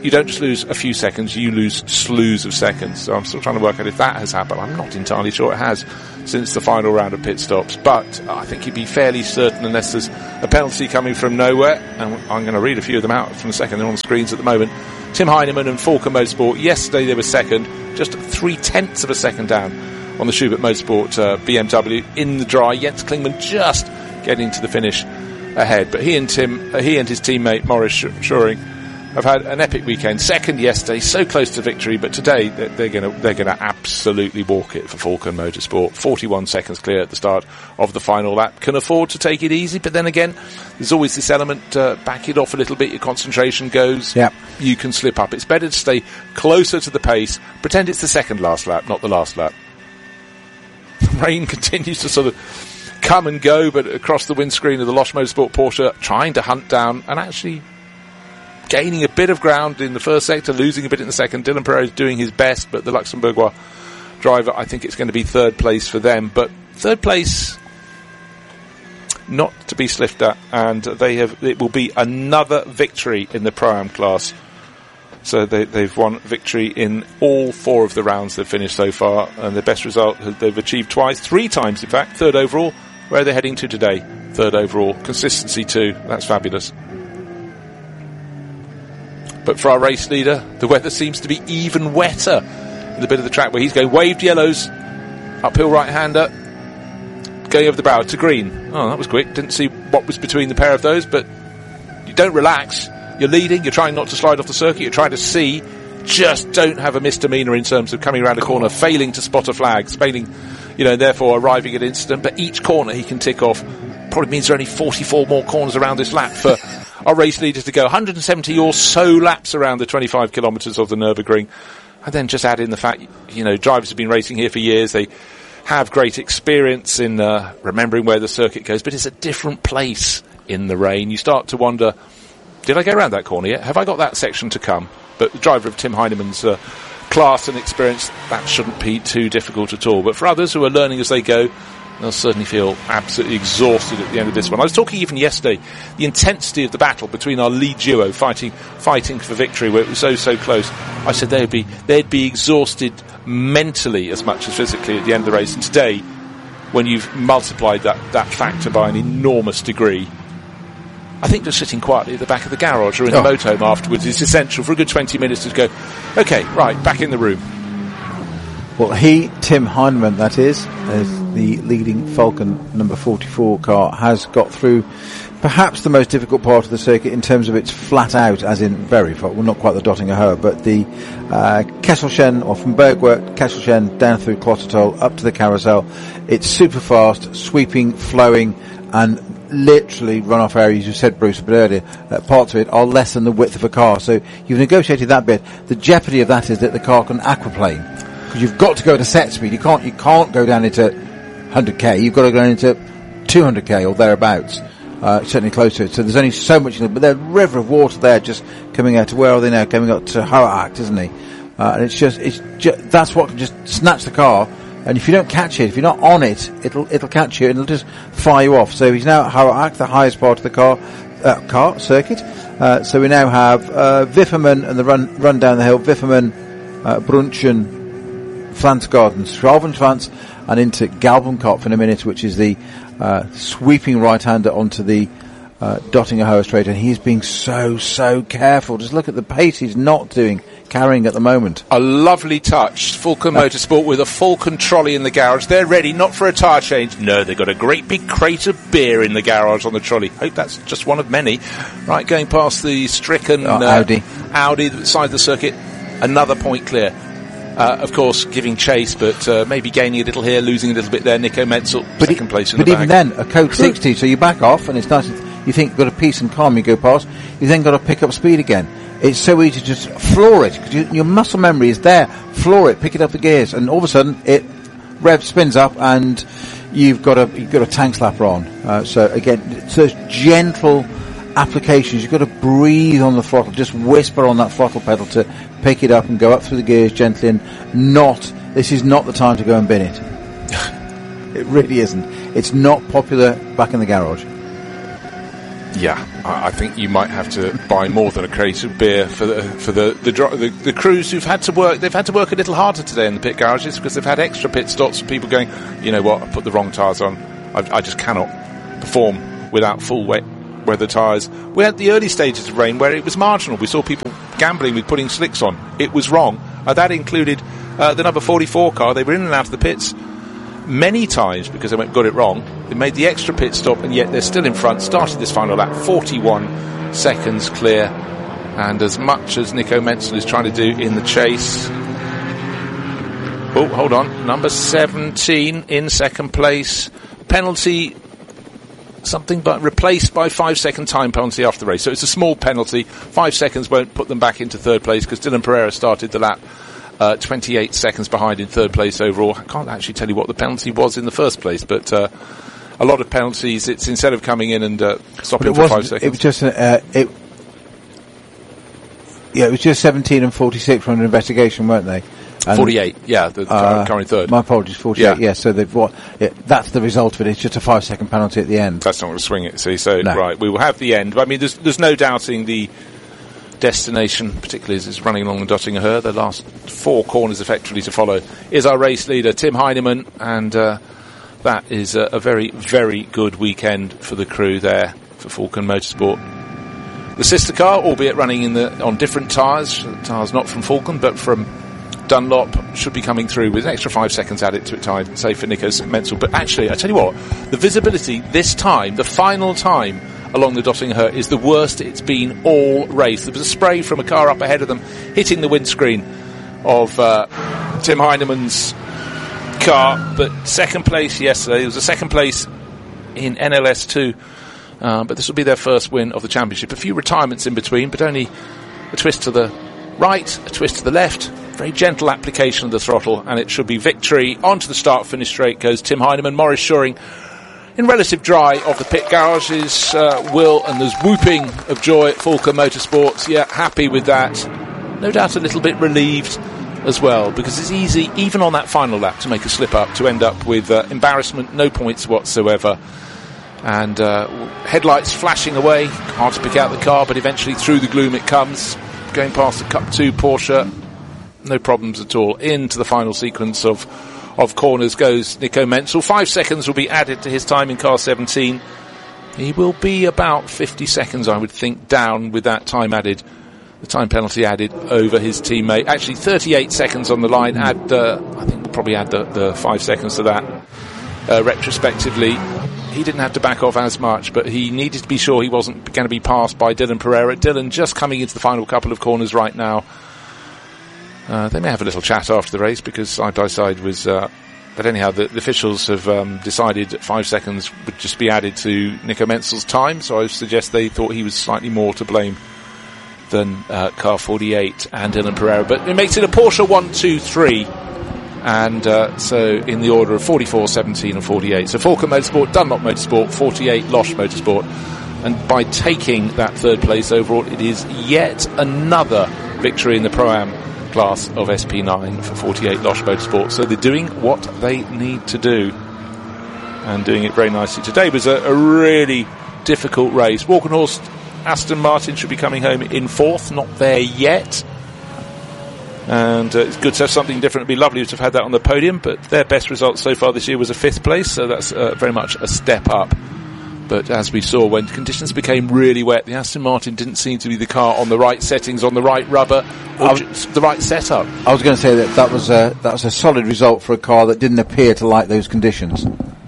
you don't just lose a few seconds, you lose slews of seconds. So I'm still trying to work out if that has happened. I'm not entirely sure it has since the final round of pit stops. But I think you'd be fairly certain, unless there's a penalty coming from nowhere, and I'm going to read a few of them out from the second. They're on the screens at the moment. Tim Heinemann and Falken Motorsport, yesterday they were second, just three-tenths of a second down on the Schubert Motorsport uh, B M W in the dry. Jens Klingmann just getting to the finish ahead. But he and Tim, uh, he and his teammate Maurice Schuring have had an epic weekend. Second yesterday, so close to victory, but today they're going to they're going to absolutely walk it for Falken Motorsport. forty-one seconds clear at the start of the final lap. Can afford to take it easy, but then again, there's always this element, uh, back it off a little bit, your concentration goes, yep. You can slip up. It's better to stay closer to the pace, pretend it's the second last lap, not the last lap. Rain continues to sort of come and go, but across the windscreen of the Losch Motorsport Porsche, trying to hunt down and actually gaining a bit of ground in the first sector, losing a bit in the second. Dylan Perez doing his best, but the Luxembourgeois driver, I think it's going to be third place for them. But third place, not to be sniffed at, and they have. It will be another victory in the Pro-Am class. So they, they've won victory in all four of the rounds they've finished so far, and their best result they've achieved twice, three times in fact, third overall. Where are they heading to today? Third overall. Consistency too. That's fabulous. But for our race leader, the weather seems to be even wetter in the bit of the track where he's going. Waved yellows, uphill right-hander, going over the barrel to green. Oh, that was quick. Didn't see what was between the pair of those, but you don't relax. You're leading, you're trying not to slide off the circuit, you're trying to see. Just don't have a misdemeanor in terms of coming around a corner, failing to spot a flag, failing, you know, therefore arriving at incident. But each corner he can tick off probably means there are only forty-four more corners around this lap for our race leader to go. one hundred seventy or so laps around the twenty-five kilometres of the Nürburgring. And then just add in the fact, you know, drivers have been racing here for years. They have great experience in uh, remembering where the circuit goes, but it's a different place in the rain. You start to wonder, did I go around that corner yet? Have I got that section to come? But the driver of Tim Heinemann's uh, class and experience, that shouldn't be too difficult at all. But for others who are learning as they go, they'll certainly feel absolutely exhausted at the end of this one. I was talking even yesterday, the intensity of the battle between our lead duo fighting fighting for victory, where it was so, so close. I said they'd be, they'd be exhausted mentally as much as physically at the end of the race. And today, when you've multiplied that, that factor by an enormous degree, I think just sitting quietly at the back of the garage or in oh. the motorhome afterwards is essential for a good twenty minutes to go, okay, right, back in the room. Well, he, Tim Heinemann, that is, as the leading Falken number forty-four car, has got through perhaps the most difficult part of the circuit in terms of its flat out, as in very flat, well, not quite the Dottinger Höhe, but the uh, Kesselchen, or from Bergwerk, Kesselchen, down through Klottertal, up to the carousel. It's super fast, sweeping, flowing, and literally run-off areas, you said, Bruce, a bit earlier, uh, parts of it are less than the width of a car. So you've negotiated that bit. The jeopardy of that is that the car can aquaplane. Because you've got to go to set speed. You can't, you can't go down into one hundred k. You've got to go into two hundred k or thereabouts. Uh, certainly close to it. So there's only so much, but there's a river of water there just coming out to, where are they now? Coming up to Horacht, isn't he? Uh, and it's just, it's just, that's what can just snatch the car. And if you don't catch it, if you're not on it, it'll, it'll catch you and it'll just fire you off. So he's now at Horacht, the highest part of the car, uh, car circuit. Uh, so we now have, uh, Wifferman and the run, run down the hill, Wifferman, uh, Brunchen, Flansgarden, Schravenschwanz, and into Galbenkopf in a minute, which is the uh, sweeping right-hander onto the uh, Dottinger Höhe straight. And he's being so, so careful. Just look at the pace he's not doing, carrying at the moment. A lovely touch. Falken uh, Motorsport with a Falken trolley in the garage. They're ready, not for a tyre change. No, they've got a great big crate of beer in the garage on the trolley. Hope that's just one of many. Right, going past the stricken oh, uh, Audi. Audi side of the circuit. Another point clear. Uh, of course, giving chase, but uh, maybe gaining a little here, losing a little bit there. Nico Metzel, but second it, place in but the even bag. then, a code sixty, so you back off, and it's nice. You think you've got a peace and calm, you go past. You then got to pick up speed again. It's so easy to just floor it, because you, your muscle memory is there. Floor it, pick it up the gears, and all of a sudden, it rev spins up, and you've got a you've got a tank slapper on. Uh, so again, it's those gentle applications. You've got to breathe on the throttle, just whisper on that throttle pedal to pick it up and go up through the gears gently, and not, this is not the time to go and bin it. It really isn't. It's not popular back in the garage. Yeah, I, I think you might have to buy more than a crate of beer for the for the the, dro- the the crews who've had to work. They've had to work a little harder today in the pit garages because they've had extra pit stops for people going, you know what, I put the wrong tyres on. I, I just cannot perform without full wet weather tyres. We had the early stages of rain where it was marginal. We saw people gambling with putting slicks on. It was wrong. Uh, that included uh, the number forty-four car. They were in and out of the pits many times because they went, got it wrong. They made the extra pit stop, and yet they're still in front. Started this final lap forty-one seconds clear, and as much as Nico Menzel is trying to do in the chase. Oh, hold on. Number seventeen in second place. Penalty, something but replaced by five second time penalty after the race. So it's a small penalty. Five seconds won't put them back into third place because Dylan Pereira started the lap Uh, twenty-eight seconds behind in third place overall. I can't actually tell you what the penalty was in the first place, but uh, a lot of penalties. It's instead of coming in and uh, stopping for five seconds. It was just uh, it. Yeah, it was just seventeen and forty-six under investigation, weren't they? And forty-eight, yeah, the uh, current third. My apologies, forty-eight. Yeah, yeah so they've what? Yeah, that's the result of it. It's just a five-second penalty at the end. That's not going to swing it. See, so no. Right, we will have the end. I mean, there's there's no doubting the destination, particularly as it's running along the Dottinger Her. The last four corners effectively to follow is our race leader, Tim Heinemann, and uh, that is a, a very, very good weekend for the crew there for Falken Motorsport. The sister car, albeit running in the on different tyres, tyres not from Falken but from Dunlop, should be coming through with an extra five seconds added to it time, say for Nico Menzel. But actually, I tell you what, the visibility this time, the final time along the Dottinger Her, is the worst it's been all race. There was a spray from a car up ahead of them hitting the windscreen of uh, Tim Heinemann's car, but second place yesterday. There was a second place in N L S two, uh, but this will be their first win of the championship. A few retirements in between, but only a twist to the right, a twist to the left, very gentle application of the throttle, and it should be victory. Onto the start-finish straight goes Tim Heinemann. Maurice Schuring in relative dry of the pit garages. Uh, Will, and there's whooping of joy at Falken Motorsports. Yeah, happy with that. No doubt a little bit relieved as well, because it's easy, even on that final lap, to make a slip-up, to end up with uh, embarrassment, no points whatsoever. And uh, headlights flashing away, hard to pick out the car, but eventually through the gloom it comes, going past the Cup two Porsche. No problems at all. Into the final sequence of of corners goes Nico Menzel. Five seconds will be added to his time in car seventeen. He will be about fifty seconds, I would think, down with that time added, the time penalty added over his teammate. Actually, thirty-eight seconds on the line. Add, uh, I think we'll probably add the, the five seconds to that uh, retrospectively. He didn't have to back off as much, but he needed to be sure he wasn't going to be passed by Dylan Pereira. Dylan just coming into the final couple of corners right now. Uh, they may have a little chat after the race because side by side was, uh, but anyhow, the, the officials have um, decided five seconds would just be added to Nico Menzel's time, so I suggest they thought he was slightly more to blame than uh, car forty-eight and Dylan Pereira. But it makes it a Porsche one two three, and uh, so in the order of forty-four, seventeen and forty-eight. So Falken Motorsport, Dunlop Motorsport, forty-eight Losch Motorsport, and by taking that third place overall, it is yet another victory in the Pro-Am class of S P nine for forty-eight Losch Motorsport. So they're doing what they need to do, and doing it very nicely. Today was a, a really difficult race. Walkenhorst Aston Martin should be coming home in fourth, not there yet, and uh, it's good to have something different. It'd be lovely to have had that on the podium, but their best result so far this year was a fifth place, so that's uh, very much a step up. But as we saw, when conditions became really wet, the Aston Martin didn't seem to be the car on the right settings, on the right rubber, or was, the right setup. I was going to say that that was a, that was a solid result for a car that didn't appear to like those conditions.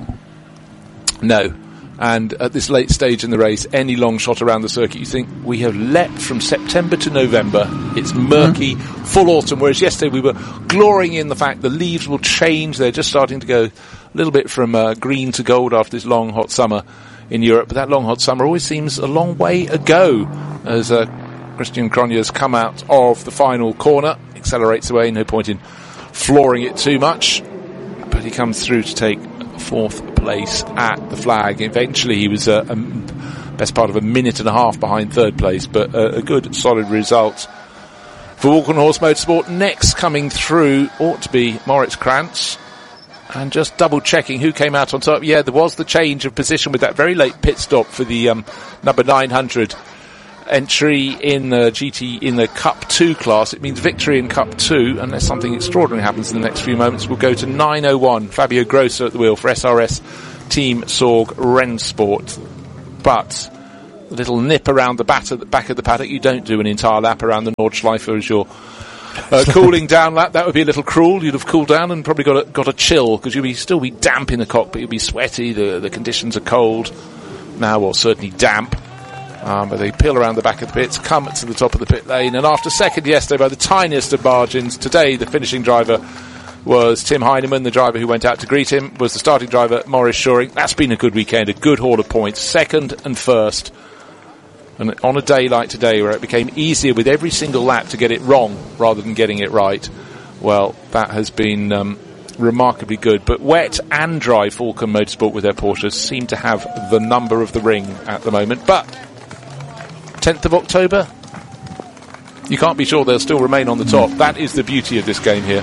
No. And at this late stage in the race, any long shot around the circuit, you think, we have leapt from September to November. It's murky, mm-hmm. full autumn, whereas yesterday we were glorying in the fact the leaves will change. They're just starting to go a little bit from uh, green to gold after this long, hot summer in Europe. But that long, hot summer always seems a long way ago as uh, Christian Cronjes come out of the final corner, accelerates away, no point in flooring it too much. But he comes through to take fourth place at the flag. Eventually he was uh, a best part of a minute and a half behind third place, but uh, a good solid result for Walkenhorst Motorsport. Next coming through ought to be Moritz Krantz, And just double checking who came out on top. Yeah, there was the change of position with that very late pit stop for the um, number nine hundred entry in the G T in the Cup two class. It means victory in Cup two, unless something extraordinary happens in the next few moments. We'll go to nine oh one. Fabio Grosso at the wheel for S R S Team Sorg Rennsport. But a little nip around the back of the, back of the paddock. You don't do an entire lap around the Nordschleife as you're uh, cooling down lap. That would be a little cruel. You'd have cooled down and probably got a, got a chill, because you'd be still be damp in the cockpit. You'd be sweaty. The, the conditions are cold now, or certainly damp. Um, but they peel around the back of the pits, come to the top of the pit lane, and after second yesterday by the tiniest of margins, today the finishing driver was Tim Heinemann. The driver who went out to greet him was the starting driver, Maurice Schuring. That's been a good weekend, a good haul of points, second and first. And on a day like today, where it became easier with every single lap to get it wrong rather than getting it right, well, that has been um, remarkably good. But wet and dry Falcon Motorsport with their Porsches seem to have the number of the ring at the moment. But tenth of October, you can't be sure they'll still remain on the top. That is the beauty of this game here.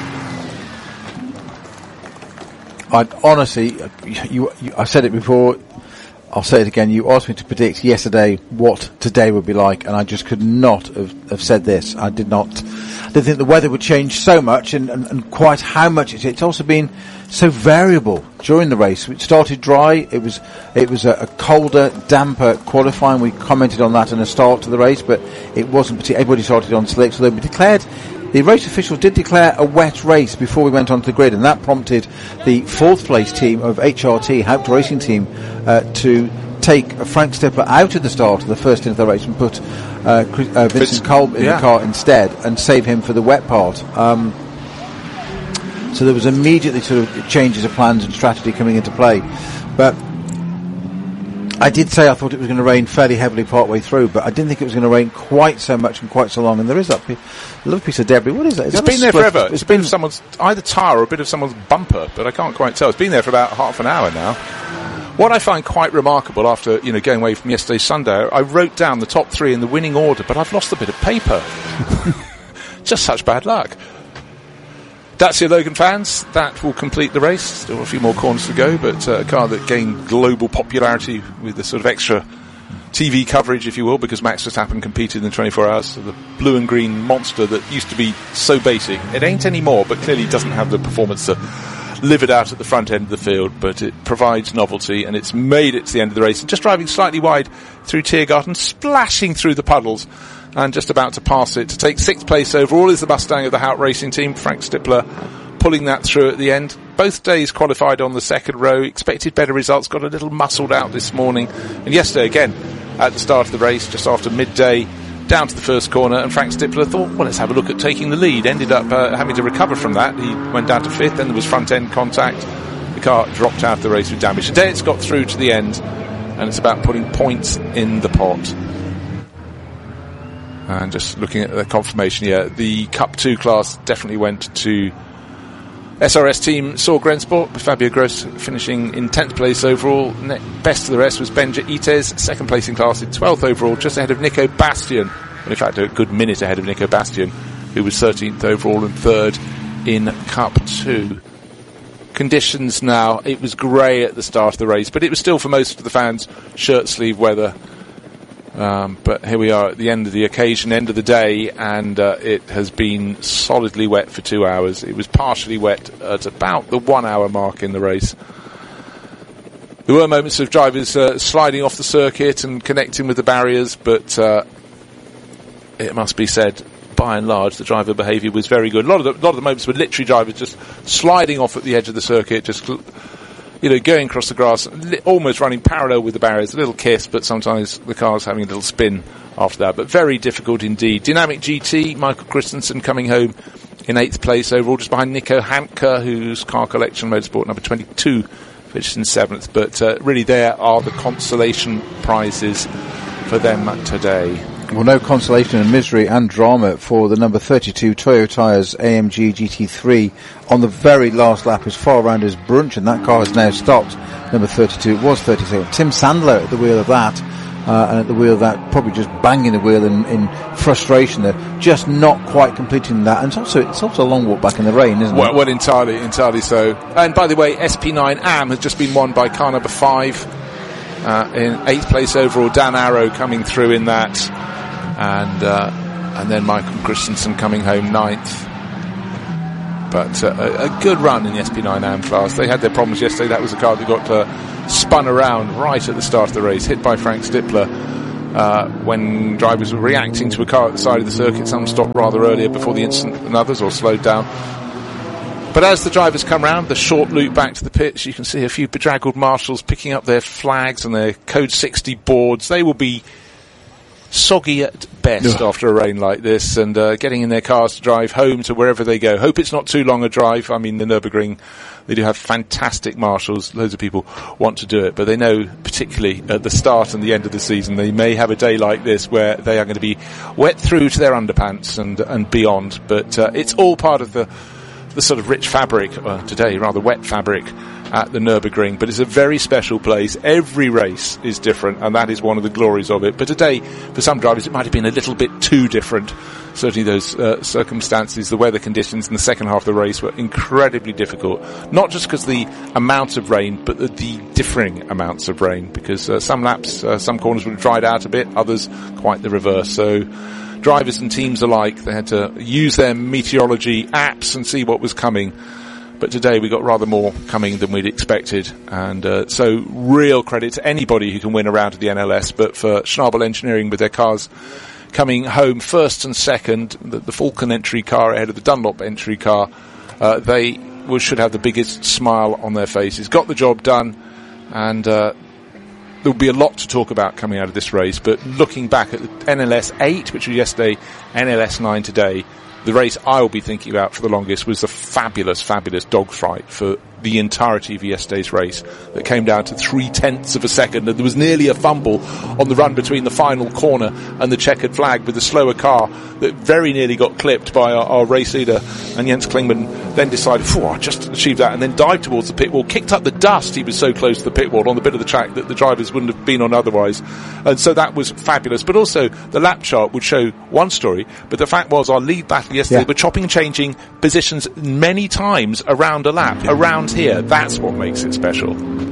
I honestly, you, you, I said it before, I'll say it again. You asked me to predict yesterday what today would be like, and I just could not have, have said this. I did not, I didn't think the weather would change so much, and, and, and quite how much it's, it's also been so variable during the race. It started dry. It was, it was a, a colder, damper qualifying. We commented on that in the start to the race, but it wasn't particularly, everybody started on slicks, although we declared, the race officials did declare a wet race before we went onto the grid, and that prompted the fourth place team of H R T, Haupt Racing Team, uh, to take Frank Stippler out of the start of the first end of the race and put uh, Chris, uh, Vincent Kolb in yeah. the car instead, and save him for the wet part. Um, so there was immediately sort of changes of plans and strategy coming into play. But I did say I thought it was going to rain fairly heavily part way through, but I didn't think it was going to rain quite so much and quite so long. And there is that p- little piece of debris. What is that? Is it's that been there split? forever. It's, it's been of someone's either tyre or a bit of someone's bumper, but I can't quite tell. It's been there for about half an hour now. What I find quite remarkable after, you know, going away from yesterday's Sunday, I wrote down the top three in the winning order, but I've lost a bit of paper. Just such bad luck. Dacia Logan fans, that will complete the race. Still a few more corners to go, but uh, a car that gained global popularity with the sort of extra T V coverage, if you will, because Max Verstappen competed in twenty-four hours. So the blue and green monster that used to be so basic. It ain't anymore, but clearly doesn't have the performance to live it out at the front end of the field, but it provides novelty, and it's made it to the end of the race. And just driving slightly wide through Tiergarten, splashing through the puddles, and just about to pass it to take sixth place overall is the Mustang of the Haupt Racing Team. Frank Stippler pulling that through at the end. Both days qualified on the second row, expected better results, got a little muscled out this morning. And yesterday again, at the start of the race, just after midday, down to the first corner, and Frank Stippler thought, well, let's have a look at taking the lead. Ended up uh, having to recover from that. He went down to fifth, then there was front end contact. The car dropped out of the race with damage. Today it's got through to the end, and it's about putting points in the pot. And just looking at the confirmation here, the Cup two class definitely went to S R S Team Sorg Rennsport, with Fabio Gross finishing in tenth place overall. Best of the rest was Benja Ites, second place in class in twelfth overall, just ahead of Nico Bastian. Well, in fact, a good minute ahead of Nico Bastian, who was thirteenth overall and third in Cup two. Conditions now, it was grey at the start of the race, but it was still, for most of the fans, shirt sleeve weather. Um, but here we are at the end of the occasion, end of the day, and uh, it has been solidly wet for two hours. It was partially wet at about the one hour mark in the race. There were moments of drivers uh, sliding off the circuit and connecting with the barriers, but uh, it must be said, by and large, the driver behaviour was very good. A lot of the, a lot of the moments were literally drivers just sliding off at the edge of the circuit, just, you know, going across the grass, li- almost running parallel with the barriers. A little kiss, but sometimes the car's having a little spin after that. But very difficult indeed. Dynamic G T, Michael Christensen coming home in eighth place overall, just behind Nico Handke, whose car collection motorsport number twenty-two finished in seventh. But uh, really, there are the consolation prizes for them today. Well, no consolation and misery and drama for the number thirty-two Toyo Tyres A M G G T three on the very last lap as far around as Brunch, and that car has now stopped. Number thirty-two, it was thirty-two. Tim Sandler at the wheel of that. uh, and at the wheel that probably just banging the wheel in, in frustration there, just not quite completing that. And it's also it's also a long walk back in the rain, isn't well, it? Well, entirely, entirely so. And by the way, S P nine Am has just been won by car number five uh, in eighth place overall. Dan Arrow coming through in that, and uh, and then Michael Christensen coming home ninth. But uh, a, a good run in the S P nine Am class. They had their problems yesterday. That was the car that got uh, spun around right at the start of the race, hit by Frank Stippler uh, when drivers were reacting to a car at the side of the circuit. Some stopped rather earlier before the incident than others, or slowed down. But as the drivers come round the short loop back to the pits, you can see a few bedraggled marshals picking up their flags and their Code sixty boards. They will be soggy at best Ugh. after a rain like this, and uh, getting in their cars to drive home to wherever they go. Hope it's not too long a drive. I mean, the Nürburgring, they do have fantastic marshals. Loads of people want to do it, but they know, particularly at the start and the end of the season, they may have a day like this where they are going to be wet through to their underpants and and beyond. But uh, it's all part of the the sort of rich fabric, uh, today rather wet fabric, at the Nürburgring. But it's a very special place. Every race is different, and that is one of the glories of it. But today, for some drivers, it might have been a little bit too different. Certainly those uh, circumstances, the weather conditions in the second half of the race were incredibly difficult. Not just because the amount of rain, but the, the differing amounts of rain. Because uh, some laps, uh, some corners would have dried out a bit, others quite the reverse. So drivers and teams alike, they had to use their meteorology apps and see what was coming. But today we got rather more coming than we'd expected, and uh, so real credit to anybody who can win a round of the N L S. But for Schnabel Engineering, with their cars coming home first and second, the, the Falcon entry car ahead of the Dunlop entry car, uh, they will, should have the biggest smile on their faces. Got the job done, and uh, there'll be a lot to talk about coming out of this race. But looking back at the N L S eight, which was yesterday, N L S nine today, the race I will be thinking about for the longest was the fabulous, fabulous dogfight for the entirety of yesterday's race that came down to three-tenths of a second, and there was nearly a fumble on the run between the final corner and the checkered flag with the slower car that very nearly got clipped by our, our race leader, and Jens Klingman then decided, phew, I just achieved that, and then dived towards the pit wall, kicked up the dust. He was so close to the pit wall on the bit of the track that the drivers wouldn't have been on otherwise, and so that was fabulous. But also the lap chart would show one story, but the fact was our lead battle yesterday yeah. were chopping and changing positions many times around a lap, around here. That's what makes it special.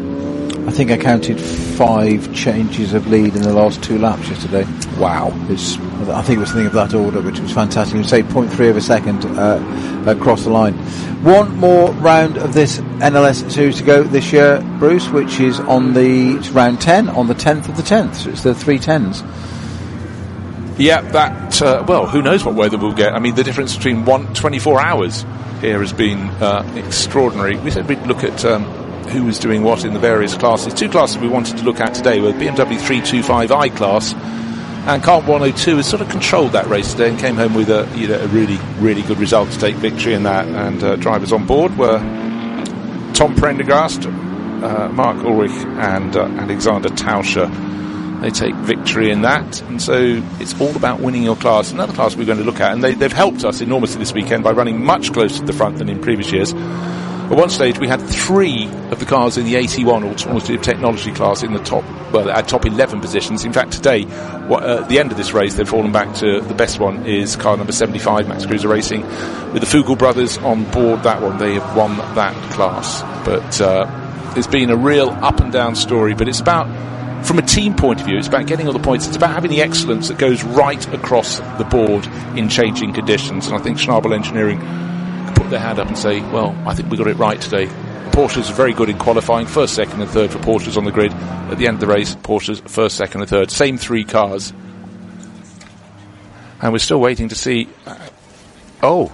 I think I counted five changes of lead in the last two laps yesterday. Wow. It's, I think it was something of that order, which was fantastic. You say zero point three of a second uh, across the line. One more round of this N L S series to go this year, Bruce, which is on the it's round ten, on the tenth of the tenth. So it's the three tens. Yeah, that, uh, well, who knows what weather we'll get. I mean, the difference between one, twenty-four hours here has been uh, extraordinary. We said we'd look at um, who was doing what in the various classes. Two classes we wanted to look at today were B M W three twenty-five i class, and Car one oh two has sort of controlled that race today and came home with a, you know, a really, really good result to take victory in that. And uh, drivers on board were Tom Prendergast, uh, Mark Ulrich, and uh, Alexander Tauscher. They take victory in that, and so it's all about winning your class. Another class we're going to look at, and they, they've helped us enormously this weekend by running much closer to the front than in previous years. At one stage, we had three of the cars in the A T one Alternative Technology class in the top, well, at top eleven positions. In fact, today, what, uh, at the end of this race, they've fallen back to the best one is car number seventy-five, Max Cruiser Racing. With the Fugel brothers on board that one, they have won that class. But uh, it's been a real up and down story, but it's about, from a team point of view, it's about getting all the points. It's about having the excellence that goes right across the board in changing conditions. And I think Schnabel Engineering can put their hand up and say, well, I think we got it right today. Porsche's are very good in qualifying, first, second and third for Porsche's on the grid. At the end of the race, Porsche's first, second and third. Same three cars. And we're still waiting to see... Uh, oh.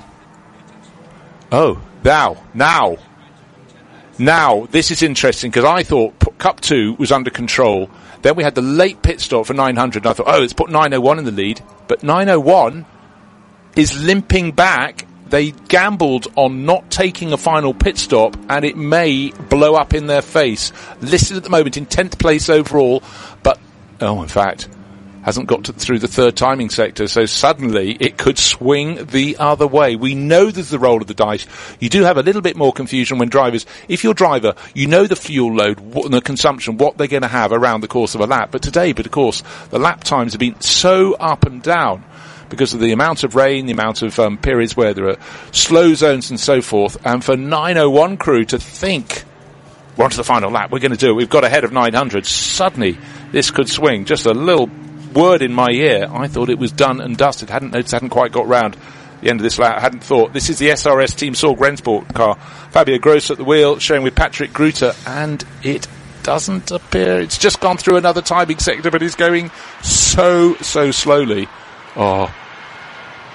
Oh. Now. Now. Now, this is interesting, because I thought P- Cup two was under control. Then we had the late pit stop for nine hundred, and I thought, oh, let's put nine oh one in the lead. But nine oh one is limping back. They gambled on not taking a final pit stop, and it may blow up in their face. Listed at the moment in tenth place overall, but, oh, in fact, hasn't got to, through the third timing sector, so suddenly it could swing the other way. We know there's the roll of the dice. You do have a little bit more confusion when drivers, if you're a driver, you know the fuel load, what, the consumption, what they're going to have around the course of a lap. But today, but of course, the lap times have been so up and down because of the amount of rain, the amount of um, periods where there are slow zones and so forth. And for nine oh one crew to think, we're on to the final lap, we're going to do it, we've got ahead of nine hundred, suddenly this could swing. Just a little word in my ear, I thought it was done and dusted. Hadn't noticed, hadn't quite got round the end of this lap. Hadn't thought. This is the S R S Team Sorg Rennsport car. Fabio Gross at the wheel, showing with Patrick Gruter, and it doesn't appear, it's just gone through another timing sector, but it's going so, so slowly. Oh,